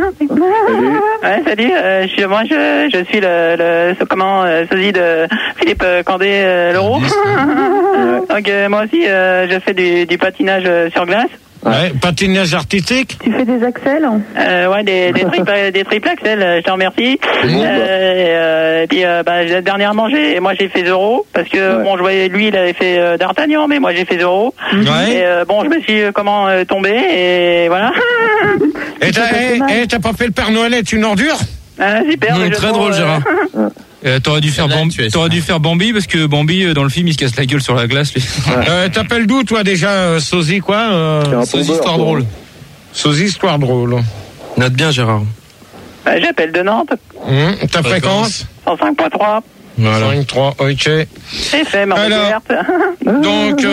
Ouais, salut. Euh, je, moi, je, je suis le, le ce- comment, euh, sosie de Philippe euh, Candé euh, Leroux. Donc euh, moi aussi, euh, je fais du, du patinage euh, sur glace. Ouais, patinage artistique. Tu fais des axels? euh, Ouais, des, des, triples, des triples axels, euh, je te remercie. Euh, et, euh, et puis, euh, bah, j'ai- dernièrement, j'ai, moi j'ai fait Zorro, parce que Ouais. bon, je voyais, lui, il avait fait euh, D'Artagnan, mais moi j'ai fait Zorro. Ouais. Et euh, bon, je me suis euh, comment euh, tombé, et voilà. Et t'as, et, et t'as pas fait le Père Noël est une ordure? Ah, super. Mmh, le jeu très de mots, drôle, euh, Gérard. Euh, t'aurais dû faire Bambi, t'aurais dû faire Bambi parce que Bambi euh, dans le film il se casse la gueule sur la glace. Lui. Ouais. Euh, t'appelles d'où toi déjà euh, sosie quoi euh, Sosie histoire drôle. Sosie histoire drôle. Note bien Gérard. Bah, j'appelle de Nantes. Mmh, ta fréquence cent cinq point trois. Voilà. cinq trois, ok. C'est fait, ma regarde. Donc,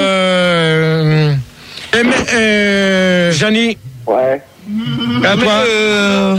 euh, euh, euh, Jani. Ouais. À toi. Euh...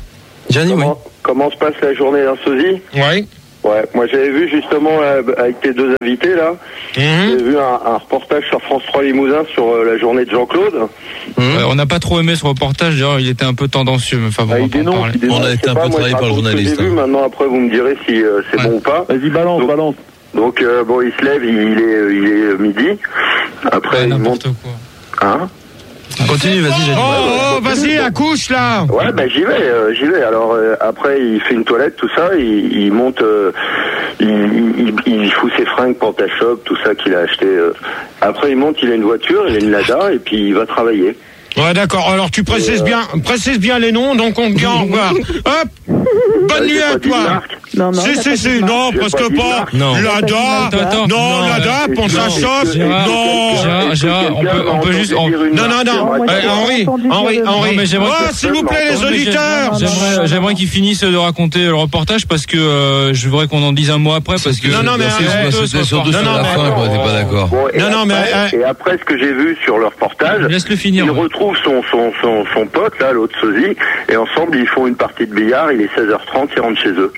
Jani, oui. Comment se passe la journée d'un sosie? Oui. Ouais, moi j'avais vu justement euh, avec tes deux invités là, mmh. j'ai vu un, un reportage sur France trois Limousin sur euh, la journée de Jean-Claude. Mmh. Ouais, on n'a pas trop aimé ce reportage, d'ailleurs il était un peu tendancieux, mais enfin bon, ah, on, dénonce, on a été un pas, peu trahi par le journaliste. J'ai vu, maintenant après vous me direz si euh, c'est ouais. bon ou pas. Vas-y balance, donc, balance. Donc euh, bon il se lève, il, il est il est midi. Après ouais, il monte. Quoi. Hein? Continue, vas-y, j'ai dit. Oh, oh vas-y, accouche là. Ouais, bah j'y vais, euh, j'y vais. Alors euh, après, il fait une toilette, tout ça, il, il monte, euh, il, il, il fout ses fringues, pantachops, tout ça qu'il a acheté. Euh. Après, il monte, il a une voiture, il a une Lada, et puis il va travailler. Ouais, d'accord. Alors tu précises euh... bien, précises bien les noms, donc on te dit au revoir. Hop. Bonne nuit à toi. Non, non, si, si, si, non, presque pas. Non. Lada, attends, non, non, Lada, Ponchachop, non. Gérard, Gérard, on peut, on peut juste. On... Non, non, non. Henri, Henri, Henri. Oh, s'il vous plaît, les auditeurs. J'aimerais, j'aimerais qu'ils finissent de raconter le reportage parce que euh, je voudrais qu'on en dise un mot après parce que. Non, non, mais c'était surtout sur la fin, quoi. T'es pas d'accord. Non, non, mais. Et après, ce que j'ai vu sur le reportage, laisse-le finir. Il retrouve son son son son pote là, l'autre sosie, et ensemble ils font une partie de billard. Il est seize heures trente, ils rentrent chez eux.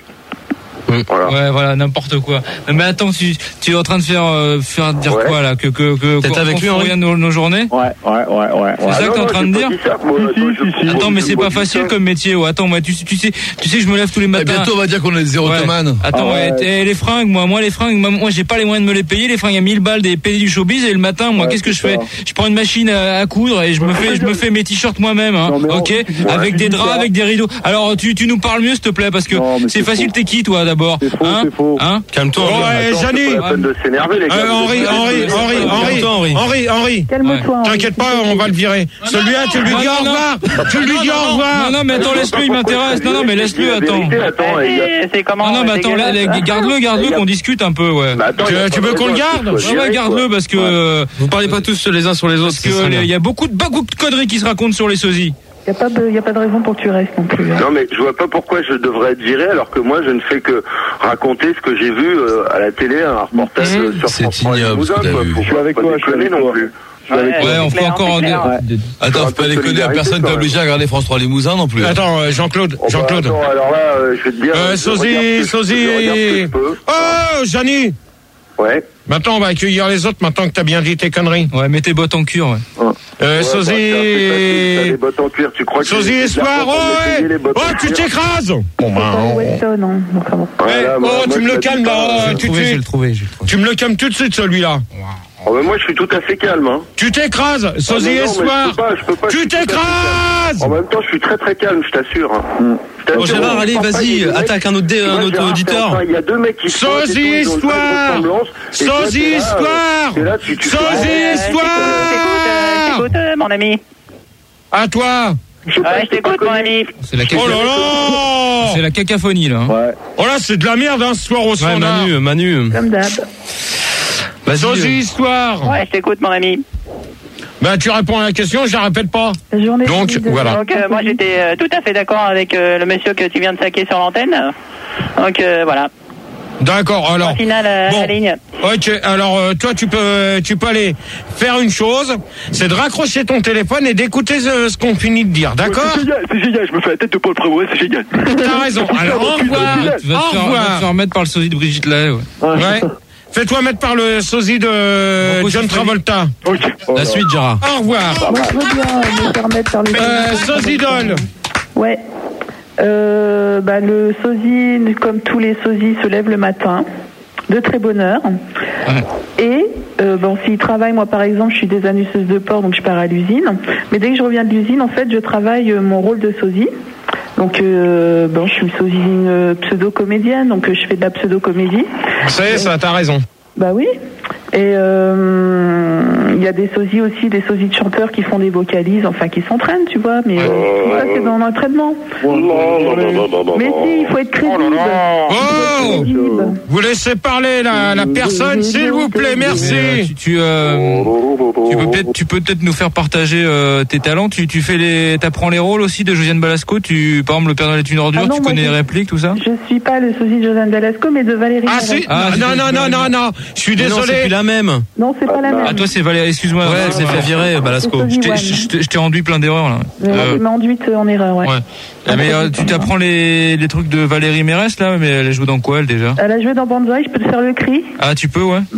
Voilà. Ouais, voilà, n'importe quoi. Mais attends, tu, tu es en train de faire, euh, faire dire ouais. quoi là, que que que T'es avec lui, on regarde nos, nos journées. Ouais, ouais, ouais, ouais. C'est ça que t'es en train de dire. Ça, moi, si, si, si, si, attends, mais c'est pas facile comme métier. Ouais. Attends, moi, tu, tu sais, tu sais, je me lève tous les matins. Et bientôt, on va dire qu'on est des érotomanes. Ouais. Attends, ah ouais. Ouais, les fringues, moi, moi, les fringues, moi, moi j'ai pas les moyens de me les payer. Les fringues à mille balles des pays du showbiz. Et le matin, moi, ouais, qu'est-ce que je fais? Je prends une machine à, à coudre et je me fais, je me fais mes t-shirts moi-même, hein. Non, ok, on, avec des draps, avec des rideaux. Alors, tu, tu nous parles mieux, s'il te plaît, parce que c'est facile. T'es qui, toi, d'abord? Hein? Calme-toi. Ouais, Jani. Henri, Henri, Henri, Henri, Henri, Henri. Calme-toi. T'inquiète pas, on va le virer. Celui-là, tu lui dis au revoir. Tu lui dis au revoir. Non, non, mais attends, laisse-le, il m'intéresse. Non, non, mais laisse-le, attends. C'est comment? Non, non, mais attends, garde-le, garde-le, qu'on discute un peu, ouais. Tu veux qu'on le garde? Ouais, garde-le, parce que vous parlez pas tous les uns sur les autres. Parce que il y a beaucoup de beaucoup de conneries qui se racontent sur les sosies. Il n'y a, a pas de raison pour que tu restes non plus. Hein. Non, mais je vois pas pourquoi je devrais être viré alors que moi je ne fais que raconter ce que j'ai vu euh, à la télé, un reportage mmh. sur France trois Limousin. Je suis avec toi, je suis avec non plus. Ouais, ouais, on peut encore en dire. Attends, faut pas déconner, personne n'est obligé à regarder France trois Limousin non plus. Attends, Jean-Claude, Jean-Claude. Oh, bah, attends, alors là, euh, je vais te dire. Euh, sosie, sosie. Oh, Jani. Ouais. Maintenant, on va accueillir les autres, maintenant que t'as bien dit tes conneries. Ouais, mets tes bottes en cuir, ouais. ouais. Euh, ouais, sosie. Bah, les bottes en cuir, tu crois que sosie espoir, oh, ouais. Oh, tu t'écrases. Bon, bah, Weston, hein. Enfin, bon. Ouais, oh, moi, tu me le calmes, là. Tu me le trouvé, Tu me le calmes tout de suite, celui-là. Oh, mais moi, je suis tout à fait calme, hein. Tu t'écrases, sosie ah, espoir. Je peux pas, je peux pas, tu t'écrases. En même temps, je suis très très calme, je t'assure. Hein. Mm. Bon, Gérard, allez, vas-y, attaque un autre, dé, un autre auditeur. Il y a deux mecs qui se sosie histoire. Sosie histoire. Sosie histoire. Écoute, mon ami. À toi. Ouais, je t'écoute, mon ami. C'est la oh là là. C'est la cacophonie, là. Ouais. Oh là, c'est de la merde, hein, ce soir au standard. Ouais, Manu, Manu. Comme d'hab. Sosie histoire. Ouais, je t'écoute, mon ami. Ben, tu réponds à la question, je la répète pas. La journée donc, voilà. Donc, euh, moi, j'étais euh, tout à fait d'accord avec euh, le monsieur que tu viens de saquer sur l'antenne. Donc, euh, voilà. D'accord, alors. Au final, euh, bon, la ligne. Ok, alors, euh, toi, tu peux, tu peux aller faire une chose, c'est de raccrocher ton téléphone et d'écouter ce, ce qu'on finit de dire, d'accord? Ouais, c'est génial, c'est génial, je me fais la tête de Paul Prévost, c'est génial. T'as raison, alors, au revoir. Tu vas te faire remettre par le sosie de Brigitte Lahaye, ouais. Ouais. Fais-toi mettre par le sosie de John Travolta. Okay. Oh la suite, Gérard. Au revoir. Moi, je veux bien me faire mettre par le euh, sosie d'Ol. Ouais. Euh, bah, le sosie, comme tous les sosies, se lève le matin, de très bonne heure. Ouais. Et, euh, bon, s'il travaille, moi, par exemple, je suis désannuseuse de porc, donc je pars à l'usine. Mais dès que je reviens de l'usine, en fait, je travaille mon rôle de sosie. Donc, euh, bon, je suis sosie une pseudo-comédienne, donc je fais de la pseudo-comédie. C'est ça, t'as raison. Bah oui. Et euh, il y a des sosies aussi, des sosies de chanteurs qui font des vocalises, enfin qui s'entraînent, tu vois, mais euh, tout ça c'est dans l'entraînement. Mais si, il faut être crédible. Oh, vous laissez parler la, la personne, s'il vous plaît, merci. Euh, tu, tu, euh, tu peux peut-être, tu peux peut-être nous faire partager euh, tes talents. Tu, tu fais les, t'apprends les rôles aussi de Josiane Balasco. Tu, par exemple, le Père Noël est une ordure. Ah non, tu connais les répliques, tout ça. Je suis pas le sosie de Josiane Balasco, mais de Valérie. Ah si. Ah, non, non, non, non, non. Je suis désolé. Non, c'est plus la même. Non, c'est pas la même. Ah, toi, c'est Valérie. Excuse-moi. Ouais, elle s'est fait virer, Balasco. Je t'ai, je t'ai, je t'ai enduit plein d'erreurs là. Euh, tu m'as enduite en erreur, ouais. Ouais. Ah, mais euh, tu t'apprends les, les trucs de Valérie Mérès là, mais elle joue dans quoi elle déjà? Elle a joué dans Banzai. Je peux te faire le cri. Ah, tu peux, ouais.